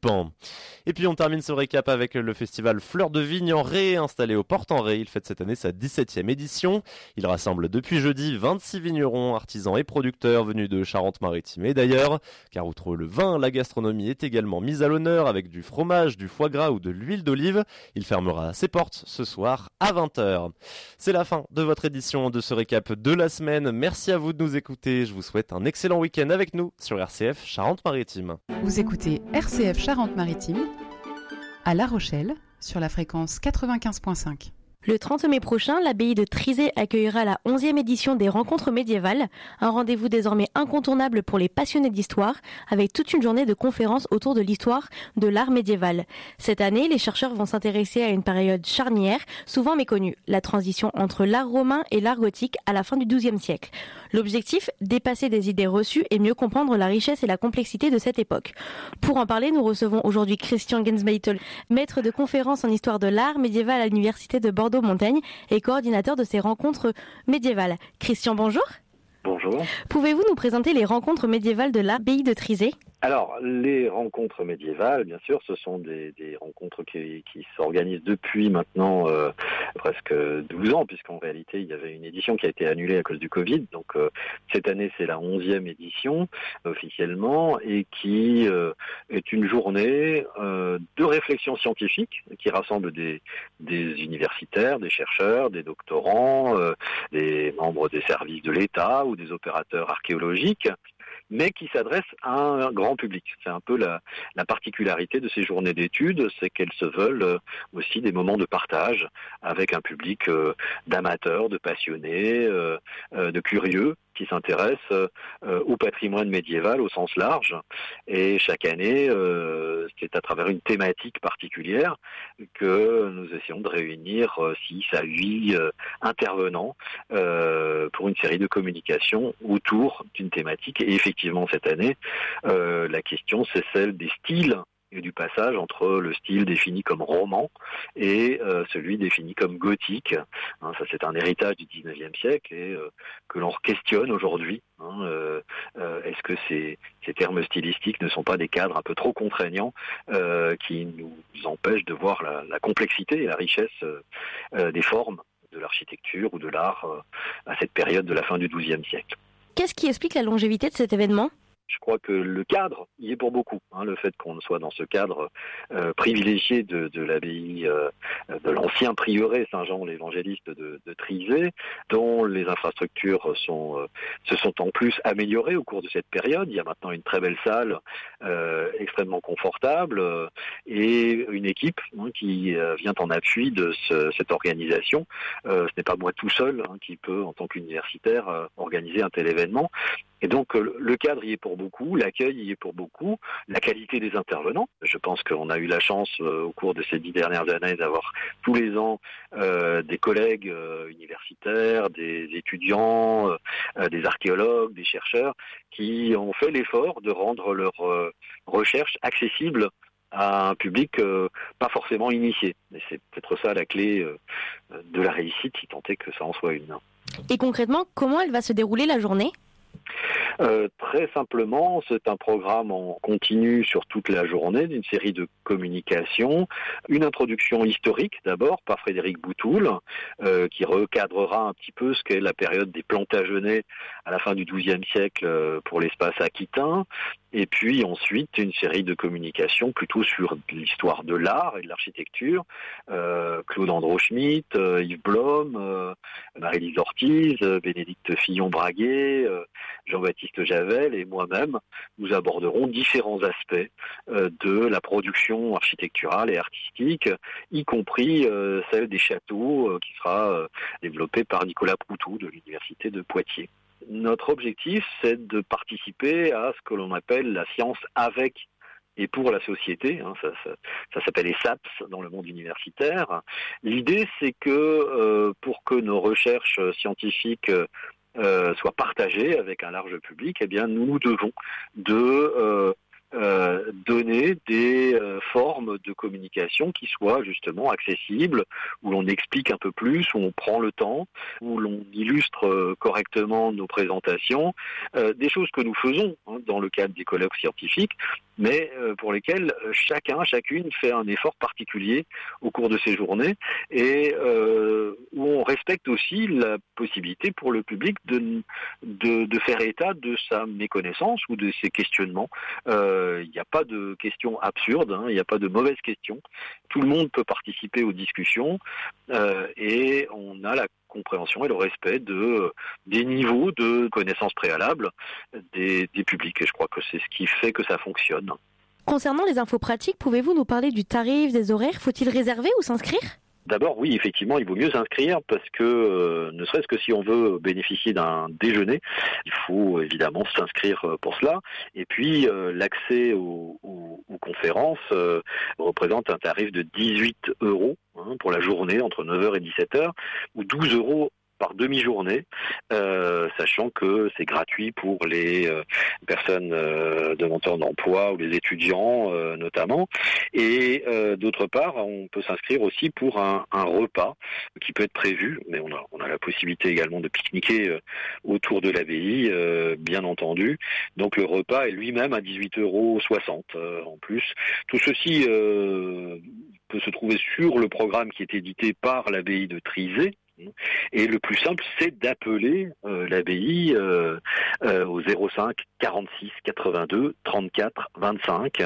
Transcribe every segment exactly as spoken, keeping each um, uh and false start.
participants. Et puis on termine ce récap avec le festival Fleurs de Vigne en Ré, installé aux Portes en Ré. Il fête cette année sa dix-septième édition. Il rassemble depuis jeudi vingt-six vignerons, artisans et producteurs venus de Charente-Maritime et d'ailleurs, car outre le vin, la gastronomie est également mise à l'honneur avec du fromage, du foie gras ou de l'huile d'olive. Il fermera ses portes ce soir à vingt heures. C'est la fin de votre édition de ce récap de la semaine. Merci à vous de nous écouter. Je vous souhaite un excellent week-end avec nous sur R C F Charente-Maritime. Vous écoutez R C F Charente-Maritime à La Rochelle sur la fréquence quatre-vingt-quinze virgule cinq. Le trente mai prochain, l'abbaye de Trizé accueillera la onzième édition des Rencontres médiévales, un rendez-vous désormais incontournable pour les passionnés d'histoire, avec toute une journée de conférences autour de l'histoire de l'art médiéval. Cette année, les chercheurs vont s'intéresser à une période charnière, souvent méconnue, la transition entre l'art romain et l'art gothique à la fin du douzième siècle. L'objectif, dépasser des idées reçues et mieux comprendre la richesse et la complexité de cette époque. Pour en parler, nous recevons aujourd'hui Christian Gensbeitel, maître de conférences en histoire de l'art médiéval à l'université de Bordeaux-Montaigne et coordinateur de ces rencontres médiévales. Christian, bonjour. Bonjour. Pouvez-vous nous présenter les rencontres médiévales de l'abbaye de Trizé ? Alors, les rencontres médiévales, bien sûr, ce sont des, des rencontres qui, qui s'organisent depuis maintenant euh, presque douze ans, puisqu'en réalité, il y avait une édition qui a été annulée à cause du Covid. Donc, euh, cette année, c'est la onzième édition, officiellement, et qui euh, est une journée euh, de réflexion scientifique qui rassemble des, des universitaires, des chercheurs, des doctorants, euh, des membres des services de l'État ou des opérateurs archéologiques, mais qui s'adresse à un grand public. C'est un peu la, la particularité de ces journées d'études, c'est qu'elles se veulent aussi des moments de partage avec un public euh, d'amateurs, de passionnés, euh, euh, de curieux, qui s'intéressent euh, au patrimoine médiéval au sens large. Et chaque année, euh, c'est à travers une thématique particulière que nous essayons de réunir euh, six à huit euh, intervenants euh, pour une série de communications autour d'une thématique. Et effectivement, cette année, euh, la question, c'est celle des styles et du passage entre le style défini comme roman et euh, celui défini comme gothique. Hein, ça, c'est un héritage du dix-neuvième siècle et euh, que l'on questionne aujourd'hui. Hein, euh, euh, est-ce que ces, ces termes stylistiques ne sont pas des cadres un peu trop contraignants euh, qui nous empêchent de voir la, la complexité et la richesse euh, des formes de l'architecture ou de l'art euh, à cette période de la fin du douzième siècle. Qu'est-ce qui explique la longévité de cet événement ? Je crois que le cadre y est pour beaucoup. Hein, le fait qu'on soit dans ce cadre euh, privilégié de, de l'abbaye, euh, de l'ancien prieuré Saint-Jean l'évangéliste de, de Trizé, dont les infrastructures sont, euh, se sont en plus améliorées au cours de cette période. Il y a maintenant une très belle salle, euh, extrêmement confortable, euh, et une équipe hein, qui euh, vient en appui de ce, cette organisation. Euh, ce n'est pas moi tout seul hein, qui peut, en tant qu'universitaire, euh, organiser un tel événement. Et donc le cadre y est pour beaucoup, l'accueil y est pour beaucoup, la qualité des intervenants. Je pense qu'on a eu la chance euh, au cours de ces dix dernières années d'avoir tous les ans euh, des collègues euh, universitaires, des étudiants, euh, des archéologues, des chercheurs qui ont fait l'effort de rendre leur euh, recherche accessible à un public euh, pas forcément initié. Et c'est peut-être ça la clé euh, de la réussite, si tant est que ça en soit une. Et concrètement, comment elle va se dérouler la journée ? Euh, très simplement, c'est un programme en continu sur toute la journée, d'une série de communications, une introduction historique d'abord par Frédéric Boutoul, euh, qui recadrera un petit peu ce qu'est la période des Plantagenets à la fin du douzième siècle euh, pour l'espace aquitain, et puis ensuite une série de communications plutôt sur l'histoire de l'art et de l'architecture, euh, Claude Andro-Schmitt, euh, Yves Blom, euh, Marie-Lise Ortiz, euh, Bénédicte Fillon-Braguet, euh, Jean-Baptiste Javel et moi-même, nous aborderons différents aspects euh, de la production architecturale et artistique, y compris euh, celle des châteaux euh, qui sera euh, développée par Nicolas Proutou de l'Université de Poitiers. Notre objectif, c'est de participer à ce que l'on appelle la science avec et pour la société, hein, ça, ça, ça s'appelle les S A P S dans le monde universitaire. L'idée, c'est que euh, pour que nos recherches scientifiques Euh, soit partagé avec un large public, eh bien nous nous devons de euh, euh, donner des euh, formes de communication qui soient justement accessibles, où l'on explique un peu plus, où on prend le temps, où l'on illustre euh, correctement nos présentations, euh, des choses que nous faisons hein, dans le cadre des colloques scientifiques, mais euh, pour lesquels chacun, chacune fait un effort particulier au cours de ces journées et euh, où on respecte aussi la possibilité pour le public de, de, de faire état de sa méconnaissance ou de ses questionnements. Euh, il n'y a pas de questions absurdes, hein, il n'y a pas de mauvaises questions. Tout le monde peut participer aux discussions euh, et on a la compréhension et le respect de, des niveaux de connaissances préalables des, des publics. Et je crois que c'est ce qui fait que ça fonctionne. Concernant les infos pratiques, pouvez-vous nous parler du tarif, des horaires ? Faut-il réserver ou s'inscrire ? D'abord, oui, effectivement, il vaut mieux s'inscrire parce que, euh, ne serait-ce que si on veut bénéficier d'un déjeuner, il faut évidemment s'inscrire pour cela. Et puis, euh, l'accès aux, aux, aux conférences euh, représente un tarif de dix-huit euros hein, pour la journée entre neuf heures et dix-sept heures ou douze euros par demi-journée, euh, sachant que c'est gratuit pour les euh, personnes euh, demandeurs d'emploi ou les étudiants euh, notamment. Et euh, d'autre part, on peut s'inscrire aussi pour un, un repas qui peut être prévu, mais on a, on a la possibilité également de pique-niquer euh, autour de l'abbaye, euh, bien entendu. Donc le repas est lui-même à dix-huit euros soixante euh, en plus. Tout ceci euh, peut se trouver sur le programme qui est édité par l'abbaye de Trizé. Et le plus simple, c'est d'appeler euh, l'abbaye euh, euh, au zéro cinq quarante-six quatre-vingt-deux trente-quatre vingt-cinq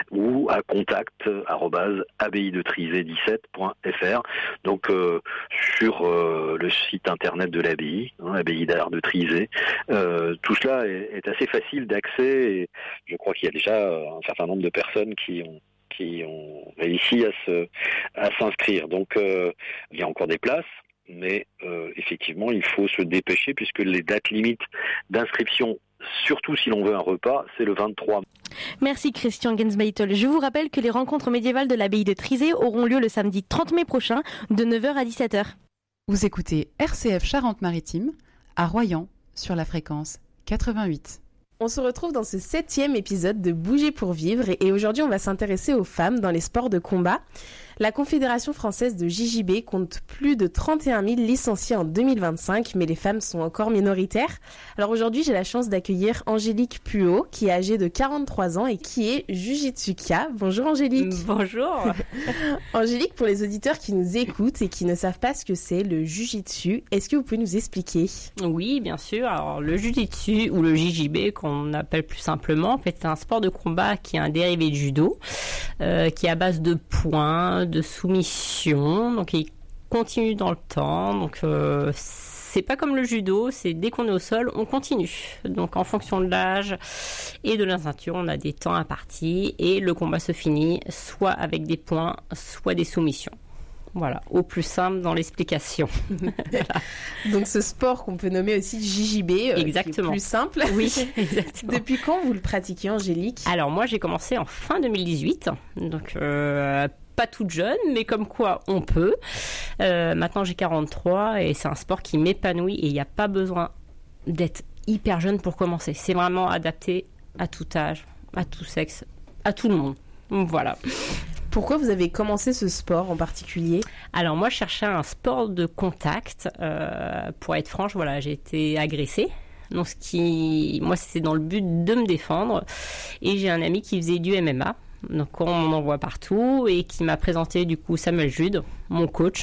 ou à contact arobase abbaye de trizé dix-sept point f r. Donc euh, sur euh, le site internet de l'abbaye, hein, l'abbaye d'art de Trizé. Euh, tout cela est, est assez facile d'accès et je crois qu'il y a déjà un certain nombre de personnes qui ont qui ont réussi à se à s'inscrire. Donc euh, il y a encore des places. Mais euh, effectivement, il faut se dépêcher puisque les dates limites d'inscription, surtout si l'on veut un repas, c'est le vingt-trois. Merci Christian Gensbeitel. Je vous rappelle que les rencontres médiévales de l'abbaye de Trizé auront lieu le samedi trente mai prochain de neuf heures à dix-sept heures. Vous écoutez R C F Charente-Maritime à Royan sur la fréquence quatre-vingt-huit. On se retrouve dans ce septième épisode de Bouger pour vivre et aujourd'hui on va s'intéresser aux femmes dans les sports de combat. La Confédération française de J J B compte plus de trente et un mille licenciés en deux mille vingt-cinq, mais les femmes sont encore minoritaires. Alors aujourd'hui, j'ai la chance d'accueillir Angélique Puot, qui est âgée de quarante-trois ans et qui est Jujitsuka. Bonjour Angélique. Bonjour. Angélique, pour les auditeurs qui nous écoutent et qui ne savent pas ce que c'est le Jujitsu, est-ce que vous pouvez nous expliquer ? Oui, bien sûr. Alors le Jujitsu ou le J J B, qu'on appelle plus simplement, en fait, c'est un sport de combat qui est un dérivé du judo, euh, qui est à base de points, de soumission, donc il continue dans le temps, donc euh, c'est pas comme le judo, c'est dès qu'on est au sol, on continue. Donc en fonction de l'âge et de la ceinture, on a des temps impartis et le combat se finit soit avec des points, soit des soumissions. Voilà, au plus simple dans l'explication. Voilà. Donc ce sport qu'on peut nommer aussi J J B, euh, exactement. Qui est plus simple. Oui, exactement. Depuis quand vous le pratiquez, Angélique ? Alors moi, j'ai commencé en fin deux mille dix-huit, donc euh, pas toute jeune, mais comme quoi on peut. Euh, maintenant, j'ai quarante-trois et c'est un sport qui m'épanouit et il n'y a pas besoin d'être hyper jeune pour commencer. C'est vraiment adapté à tout âge, à tout sexe, à tout le monde. Voilà. Pourquoi vous avez commencé ce sport en particulier ? Alors moi, je cherchais un sport de contact. Euh, pour être franche, voilà, j'ai été agressée. Donc ce qui, moi, c'est dans le but de me défendre. Et j'ai un ami qui faisait du M M A. Donc on en voit partout et qui m'a présenté du coup Samuel Jude, mon coach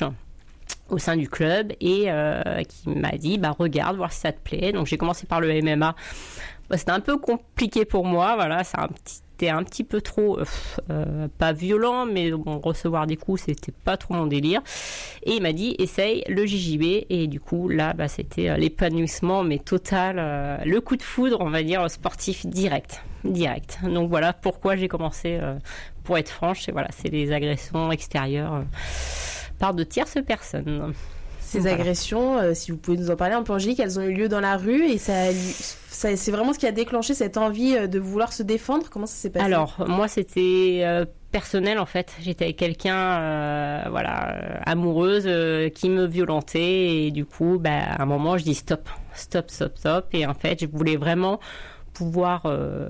au sein du club et euh, qui m'a dit bah regarde voir si ça te plaît. Donc j'ai commencé par le M M A. Bah, c'était un peu compliqué pour moi, voilà, c'est un petit C'était un petit peu trop, euh, pas violent, mais bon, recevoir des coups, c'était pas trop mon délire. Et il m'a dit, essaye le J J B. Et du coup, là, bah, c'était l'épanouissement, mais total, euh, le coup de foudre, on va dire, sportif direct. Direct. Donc voilà pourquoi j'ai commencé, euh, pour être franche, et voilà, c'est les agressions extérieures euh, par de tierces personnes. Ces voilà. agressions, euh, si vous pouvez nous en parler un peu, Angélique, elles ont eu lieu dans la rue et ça, ça, c'est vraiment ce qui a déclenché cette envie de vouloir se défendre. Comment ça s'est passé ? Alors, moi, c'était euh, personnel, en fait. J'étais avec quelqu'un, euh, voilà, euh, amoureuse, euh, qui me violentait. Et du coup, bah, à un moment, je dis stop, stop, stop, stop. Et en fait, je voulais vraiment pouvoir... Euh,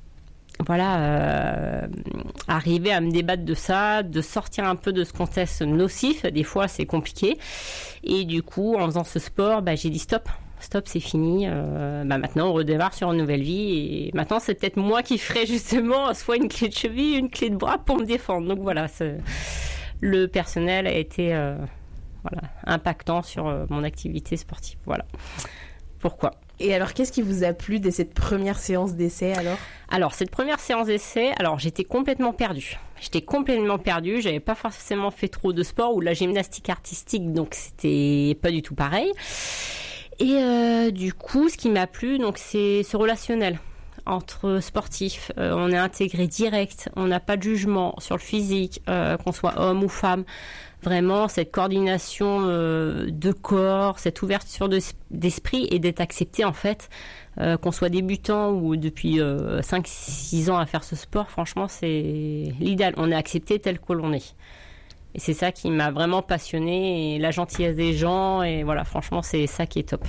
voilà, euh, arriver à me débattre de ça, de sortir un peu de ce contexte nocif. Des fois, c'est compliqué. Et du coup, en faisant ce sport, bah, j'ai dit stop, stop, c'est fini. Euh, bah maintenant, on redémarre sur une nouvelle vie. Et maintenant, c'est peut-être moi qui ferai justement soit une clé de cheville, une clé de bras pour me défendre. Donc voilà, c'est... le personnel a été euh, voilà, impactant sur euh, mon activité sportive. Voilà. Pourquoi ? Et alors, qu'est-ce qui vous a plu dès cette première séance d'essai alors ? Alors, cette première séance d'essai, alors j'étais complètement perdue. J'étais complètement perdue, j'avais pas forcément fait trop de sport ou de la gymnastique artistique, donc c'était pas du tout pareil. Et euh, du coup, ce qui m'a plu, donc, c'est ce relationnel entre sportifs. Euh, on est intégré direct, on n'a pas de jugement sur le physique, euh, qu'on soit homme ou femme. Vraiment, cette coordination euh, de corps, cette ouverture de, d'esprit et d'être accepté, en fait, euh, qu'on soit débutant ou depuis euh, cinq six ans à faire ce sport, franchement, c'est l'idéal. On est accepté tel que l'on est. Et c'est ça qui m'a vraiment passionnée, et la gentillesse des gens, et voilà, franchement, c'est ça qui est top.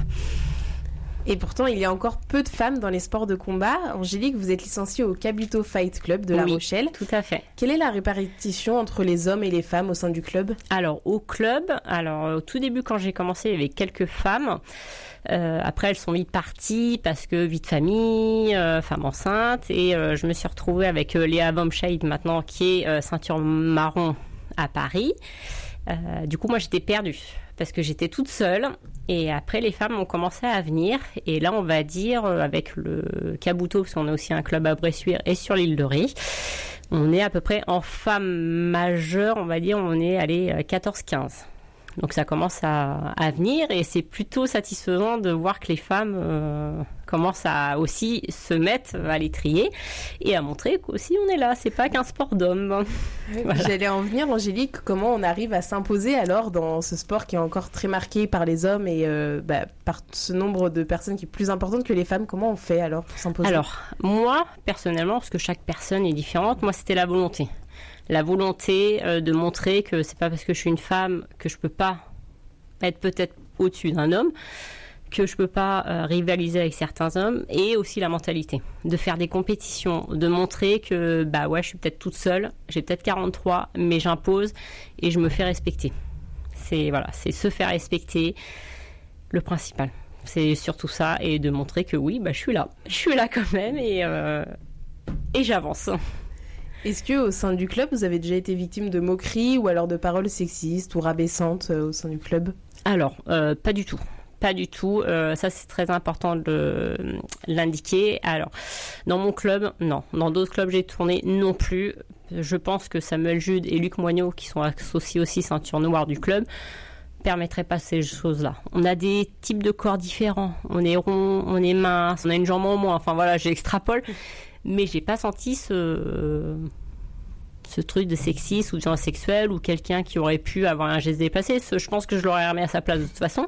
Et pourtant, il y a encore peu de femmes dans les sports de combat. Angélique, vous êtes licenciée au Kabuto Fight Club de La Oui, Rochelle. Tout à fait. Quelle est la répartition entre les hommes et les femmes au sein du club ? Alors, au club, alors au tout début, quand j'ai commencé, il y avait quelques femmes. Euh, après, elles sont vite parties parce que vie de famille, euh, femme enceinte. Et euh, je me suis retrouvée avec euh, Léa Baumscheid maintenant, qui est euh, ceinture marron à Paris. Euh, du coup, moi, j'étais perdue parce que j'étais toute seule. Et après, les femmes ont commencé à venir. Et là, on va dire, euh, avec le Kabuto, parce qu'on a aussi un club à Bressuire et sur l'île de Ré, on est à peu près en femmes majeures, on va dire, on est allé quatorze quinze. Donc ça commence à, à venir et c'est plutôt satisfaisant de voir que les femmes euh, commencent à aussi se mettre à l'étrier et à montrer qu'aussi on est là, c'est pas qu'un sport d'hommes. Voilà. J'allais en venir, Angélique, comment on arrive à s'imposer alors dans ce sport qui est encore très marqué par les hommes et euh, bah, par ce nombre de personnes qui est plus importante que les femmes, comment on fait alors pour s'imposer ? Alors, moi, personnellement, parce que chaque personne est différente, moi c'était la volonté. La volonté euh, de montrer que c'est pas parce que je suis une femme que je peux pas être peut-être au-dessus d'un homme, que je peux pas euh, rivaliser avec certains hommes, et aussi la mentalité de faire des compétitions, de montrer que bah ouais, je suis peut-être toute seule, j'ai peut-être quarante-trois, mais j'impose et je me fais respecter. C'est voilà, c'est se faire respecter le principal. C'est surtout ça, et de montrer que oui, bah je suis là, je suis là quand même et euh, et j'avance. Est-ce que au sein du club, vous avez déjà été victime de moqueries ou alors de paroles sexistes ou rabaissantes euh, au sein du club ? Alors, euh, pas du tout. Pas du tout. Euh, ça, c'est très important de l'indiquer. Alors, dans mon club, non. Dans d'autres clubs, j'ai tourné non plus. Je pense que Samuel Jude et Luc Moignot, qui sont associés aussi ceinture noire du club, permettraient pas ces choses-là. On a des types de corps différents. On est rond, on est mince, on a une jambe en moins. Enfin voilà, j'extrapole. Mais j'ai pas senti ce, ce truc de sexisme ou de genre sexuel ou quelqu'un qui aurait pu avoir un geste déplacé. Je pense que je l'aurais remis à sa place de toute façon.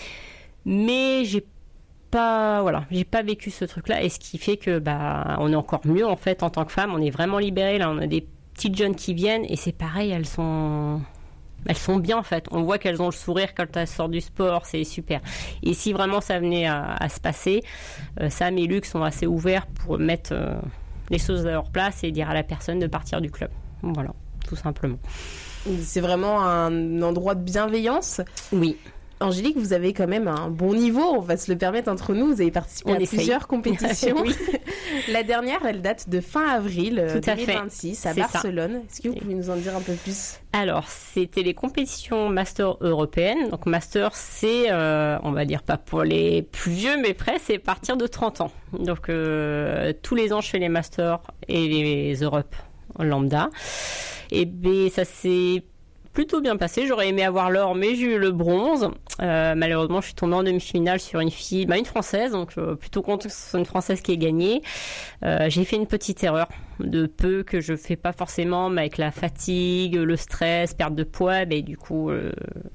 Mais j'ai pas, voilà, j'ai pas vécu ce truc-là. Et ce qui fait que, bah, on est encore mieux, en fait, en tant que femme. On est vraiment libérés. Là, on a des petites jeunes qui viennent et c'est pareil, elles sont, elles sont bien, en fait. On voit qu'elles ont le sourire quand elles sortent du sport. C'est super. Et si vraiment ça venait à, à se passer, euh, Sam et Luc sont assez ouverts pour mettre euh, les choses à leur place et dire à la personne de partir du club. Voilà, tout simplement. C'est vraiment un endroit de bienveillance. Oui. Angélique, vous avez quand même un bon niveau, on va se le permettre entre nous. Vous avez participé on à essaye. plusieurs compétitions. Oui. La dernière, elle date de fin avril Tout deux mille vingt-six à, C'est Barcelone. ça. Est-ce que vous pouvez nous en dire un peu plus ? Alors, c'était les compétitions Master européennes. Donc, Master, c'est, euh, on va dire pas pour les plus vieux, mais presque, c'est à partir de trente ans. Donc, euh, tous les ans, je fais les Masters et les Europes lambda. Et bien, ça s'est plutôt bien passé. J'aurais aimé avoir l'or, mais j'ai eu le bronze. Euh, malheureusement, je suis tombée en demi-finale sur une fille, bah une française, donc euh, plutôt content que ce soit une française qui ait gagné. Euh, j'ai fait une petite erreur de peu que je fais pas forcément, mais avec la fatigue, le stress, perte de poids, bah, du coup, euh,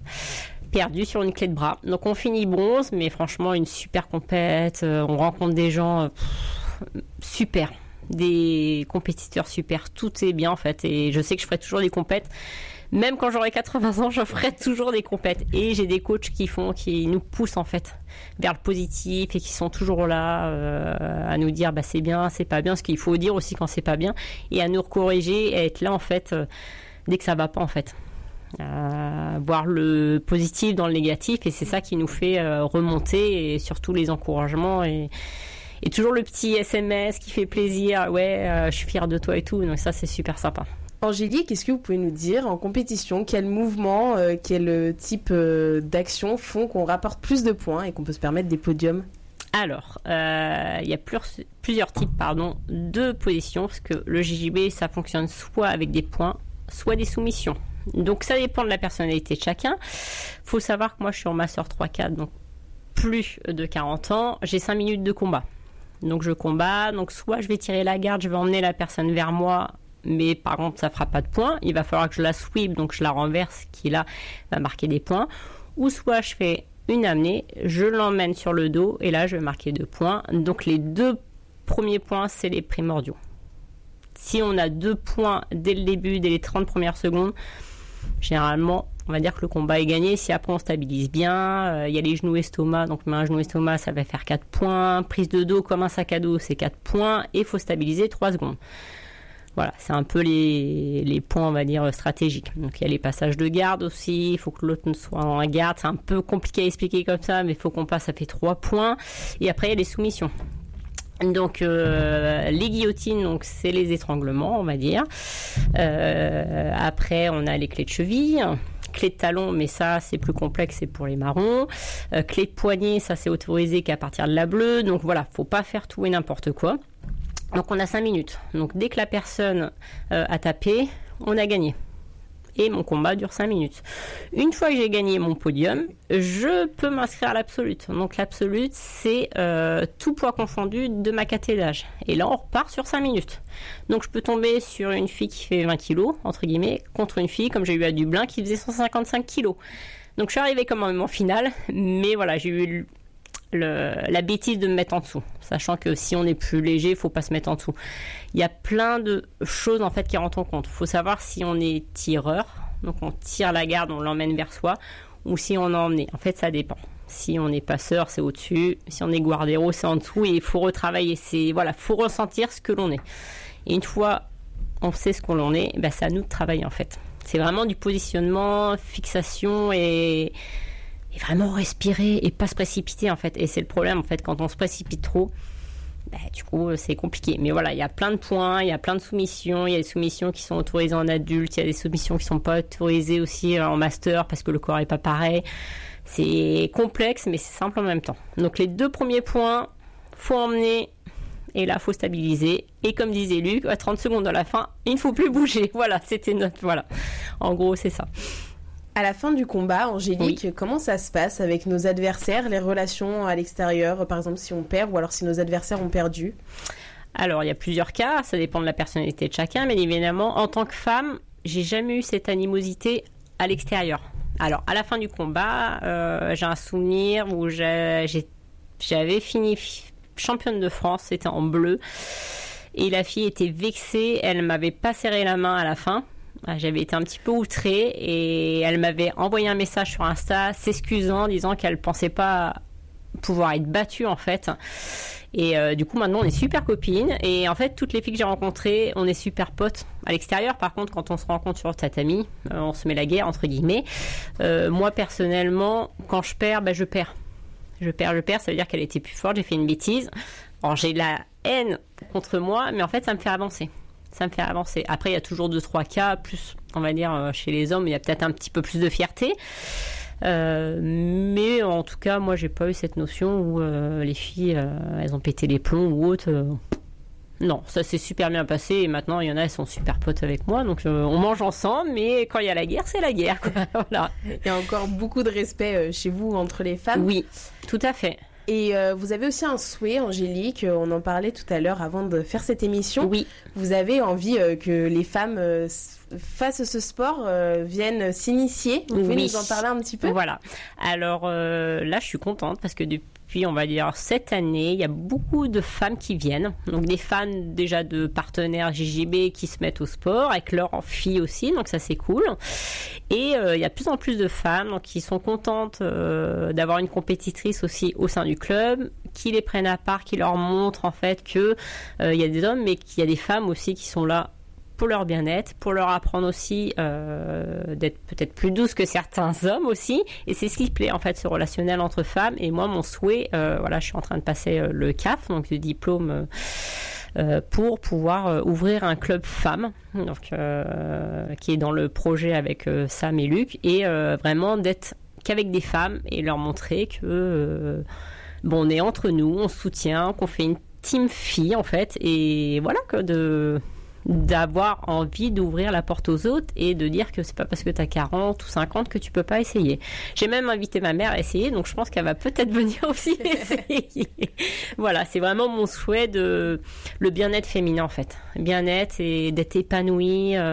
perdu sur une clé de bras. Donc on finit bronze, mais franchement une super compète. Euh, on rencontre des gens euh, pff, super. Des compétiteurs super, tout est bien en fait, et je sais que je ferai toujours des compètes. Même quand j'aurai quatre-vingts ans, je ferai toujours des compètes. Et j'ai des coachs qui font, qui nous poussent en fait vers le positif et qui sont toujours là euh, à nous dire bah c'est bien, c'est pas bien, ce qu'il faut dire aussi quand c'est pas bien, et à nous corriger et à être là en fait euh, dès que ça va pas en fait. Euh, voir le positif dans le négatif, et c'est ça qui nous fait euh, remonter, et surtout les encouragements et, et toujours le petit S M S qui fait plaisir, ouais euh, je suis fière de toi et tout, donc ça c'est super sympa. Angélique, qu'est-ce que vous pouvez nous dire en compétition, quel mouvement, euh, quel type euh, d'action font qu'on rapporte plus de points et qu'on peut se permettre des podiums? Alors, euh, il y a plus, plusieurs types pardon, de positions, parce que le J J B, ça fonctionne soit avec des points, soit des soumissions. Donc, ça dépend de la personnalité de chacun. Il faut savoir que moi, je suis en Master trois quatre, donc plus de quarante ans. J'ai cinq minutes de combat. Donc, je combats. Donc, soit je vais tirer la garde, je vais emmener la personne vers moi, mais par contre, ça ne fera pas de points. Il va falloir que je la sweep, donc je la renverse, qui là va marquer des points. Ou soit je fais une amenée, je l'emmène sur le dos et là je vais marquer deux points. Donc les deux premiers points, c'est les primordiaux. Si on a deux points dès le début, dès les trente premières secondes, généralement on va dire que le combat est gagné. Si après on stabilise bien, il euh, y a les genoux estomac, donc un genou estomac ça va faire quatre points, prise de dos comme un sac à dos c'est quatre points, et il faut stabiliser trois secondes. Voilà, c'est un peu les, les points, on va dire, stratégiques. Donc, il y a les passages de garde aussi. Il faut que l'autre soit en garde. C'est un peu compliqué à expliquer comme ça, mais il faut qu'on passe, ça fait trois points. Et après, il y a les soumissions. Donc, euh, les guillotines, donc, c'est les étranglements, on va dire. Euh, après, on a les clés de cheville. Clé de talon, mais ça c'est plus complexe, c'est pour les marrons. Euh, clé de poignet, ça c'est autorisé qu'à partir de la bleue. Donc voilà, faut pas faire tout et n'importe quoi. Donc on a cinq minutes. Donc dès que la personne euh, a tapé, on a gagné. Et mon combat dure cinq minutes. Une fois que j'ai gagné mon podium, je peux m'inscrire à l'absolute. Donc l'absolute, c'est euh, tout poids confondu de ma catégorie d'âge. Et là, on repart sur cinq minutes. Donc je peux tomber sur une fille qui fait vingt kilos, entre guillemets, contre une fille, comme j'ai eu à Dublin, qui faisait cent cinquante-cinq kilos. Donc je suis arrivée quand même en finale, mais voilà, j'ai eu le, la bêtise de me mettre en dessous. Sachant que si on est plus léger, il ne faut pas se mettre en dessous. Il y a plein de choses en fait qui rentrent en compte. Il faut savoir si on est tireur, donc on tire la garde, on l'emmène vers soi, ou si on a emmené. En fait, ça dépend. Si on est passeur, c'est au-dessus. Si on est guardero, c'est en dessous. Et il faut retravailler. C'est voilà, faut ressentir ce que l'on est. Et une fois on sait ce qu'on est, ben, c'est à nous de travailler en fait. C'est vraiment du positionnement, fixation et, et vraiment respirer et pas se précipiter en fait. Et c'est le problème en fait, quand on se précipite trop, bah, du coup c'est compliqué. Mais voilà, il y a plein de points, il y a plein de soumissions, il y a des soumissions qui sont autorisées en adulte, il y a des soumissions qui sont pas autorisées aussi en master parce que le corps est pas pareil. C'est complexe mais c'est simple en même temps. Donc les deux premiers points, faut emmener et là faut stabiliser. Et comme disait Luc, à trente secondes de la fin, il ne faut plus bouger. Voilà, c'était notre voilà. En gros, c'est ça. À la fin du combat, Angélique, oui. Comment ça se passe avec nos adversaires, les relations à l'extérieur, par exemple si on perd ou alors si nos adversaires ont perdu? Alors, il y a plusieurs cas, ça dépend de la personnalité de chacun, mais évidemment, en tant que femme, j'ai jamais eu cette animosité à l'extérieur. Alors, à la fin du combat, euh, j'ai un souvenir où j'ai, j'ai, j'avais fini championne de France, c'était en bleu, et la fille était vexée, elle m'avait pas serré la main à la fin. J'avais été un petit peu outrée et elle m'avait envoyé un message sur Insta s'excusant, disant qu'elle pensait pas pouvoir être battue en fait. Et euh, du coup maintenant on est super copines et en fait toutes les filles que j'ai rencontrées on est super potes. À l'extérieur par contre quand on se rencontre sur le tatami, euh, on se met la guerre entre guillemets. Euh, moi personnellement quand je perds, bah, je perds. Je perds, je perds, ça veut dire qu'elle était plus forte, j'ai fait une bêtise. Alors j'ai de la haine contre moi mais en fait ça me fait avancer. Ça me fait avancer. Après, il y a toujours deux, trois cas, plus, on va dire, chez les hommes, il y a peut-être un petit peu plus de fierté. Euh, mais en tout cas, moi, j'ai pas eu cette notion où euh, les filles, euh, elles ont pété les plombs ou autre. Euh, non, ça s'est super bien passé et maintenant, il y en a, elles sont super potes avec moi. Donc, euh, on mange ensemble, mais quand il y a la guerre, c'est la guerre, quoi. Voilà. Il y a encore beaucoup de respect chez vous entre les femmes. Oui, tout à fait. Et euh, vous avez aussi un souhait, Angélique, on en parlait tout à l'heure avant de faire cette émission. Oui. Vous avez envie euh, que les femmes euh, fassent ce sport, euh, viennent s'initier. Vous pouvez oui. nous en parler un petit peu? Voilà. Alors euh, là, je suis contente parce que depuis, on va dire, cette année, il y a beaucoup de femmes qui viennent. Donc des fans déjà de partenaires J J B qui se mettent au sport, avec leurs filles aussi, donc ça c'est cool. Et euh, il y a de plus en plus de femmes donc, qui sont contentes euh, d'avoir une compétitrice aussi au sein du club, qui les prennent à part, qui leur montrent en fait que euh, il y a des hommes, mais qu'il y a des femmes aussi qui sont là pour leur bien-être, pour leur apprendre aussi euh, d'être peut-être plus douce que certains hommes aussi. Et c'est ce qui plaît en fait, ce relationnel entre femmes. Et moi, mon souhait, euh, voilà, je suis en train de passer euh, le C A F, donc le diplôme euh, euh, pour pouvoir euh, ouvrir un club femmes, donc euh, qui est dans le projet avec euh, Sam et Luc, et euh, vraiment d'être qu'avec des femmes et leur montrer que euh, bon, on est entre nous, on se soutient, qu'on fait une team fille en fait, et voilà, que de d'avoir envie d'ouvrir la porte aux autres et de dire que c'est pas parce que tu as quarante ou cinquante que tu peux pas essayer. J'ai même invité ma mère à essayer, donc je pense qu'elle va peut-être venir aussi essayer. Voilà, c'est vraiment mon souhait, de le bien-être féminin en fait, bien-être et d'être épanouie. Euh,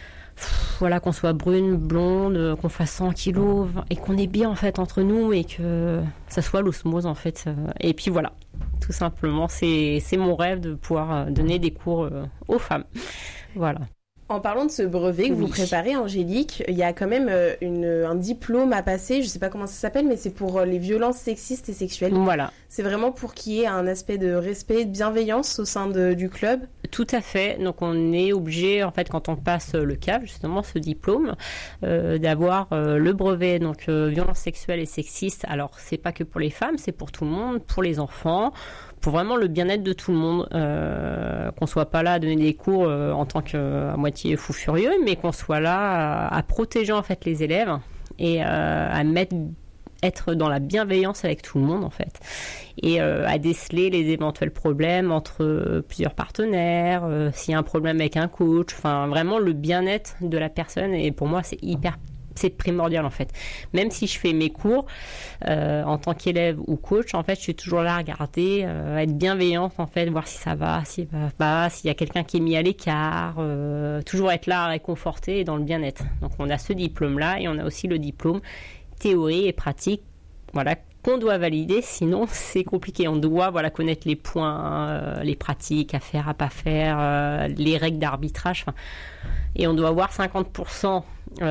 Voilà, qu'on soit brune, blonde, qu'on fasse cent kilos et qu'on est bien en fait entre nous et que ça soit l'osmose en fait. Et puis voilà, tout simplement, c'est, c'est mon rêve de pouvoir donner des cours aux femmes. Voilà. En parlant de ce brevet que oui. vous préparez, Angélique, il y a quand même une, un diplôme à passer, je ne sais pas comment ça s'appelle, mais c'est pour les violences sexistes et sexuelles. Voilà. C'est vraiment pour qu'il y ait un aspect de respect et de bienveillance au sein de, du club. Tout à fait. Donc on est obligé, en fait, quand on passe le C A F, justement, ce diplôme, euh, d'avoir euh, le brevet, donc euh, violences sexuelles et sexistes. Alors c'est pas que pour les femmes, c'est pour tout le monde, pour les enfants, pour vraiment le bien-être de tout le monde, euh, qu'on soit pas là à donner des cours euh, en tant qu'à moitié fou furieux, mais qu'on soit là à, à protéger en fait les élèves et euh, à mettre être dans la bienveillance avec tout le monde en fait, et euh, à déceler les éventuels problèmes entre euh, plusieurs partenaires, euh, s'il y a un problème avec un coach, enfin vraiment le bien-être de la personne. Et pour moi c'est hyper c'est primordial en fait. Même si je fais mes cours euh, en tant qu'élève ou coach, en fait, je suis toujours là à regarder, euh, à être bienveillante en fait, voir si ça va, si ça va pas, s'il y a quelqu'un qui est mis à l'écart, euh, toujours être là à réconforter et dans le bien-être. Donc on a ce diplôme-là et on a aussi le diplôme théorie et pratique, voilà, qu'on doit valider, sinon c'est compliqué. On doit voilà connaître les points, euh, les pratiques à faire, à pas faire, euh, les règles d'arbitrage, et on doit avoir cinquante pour cent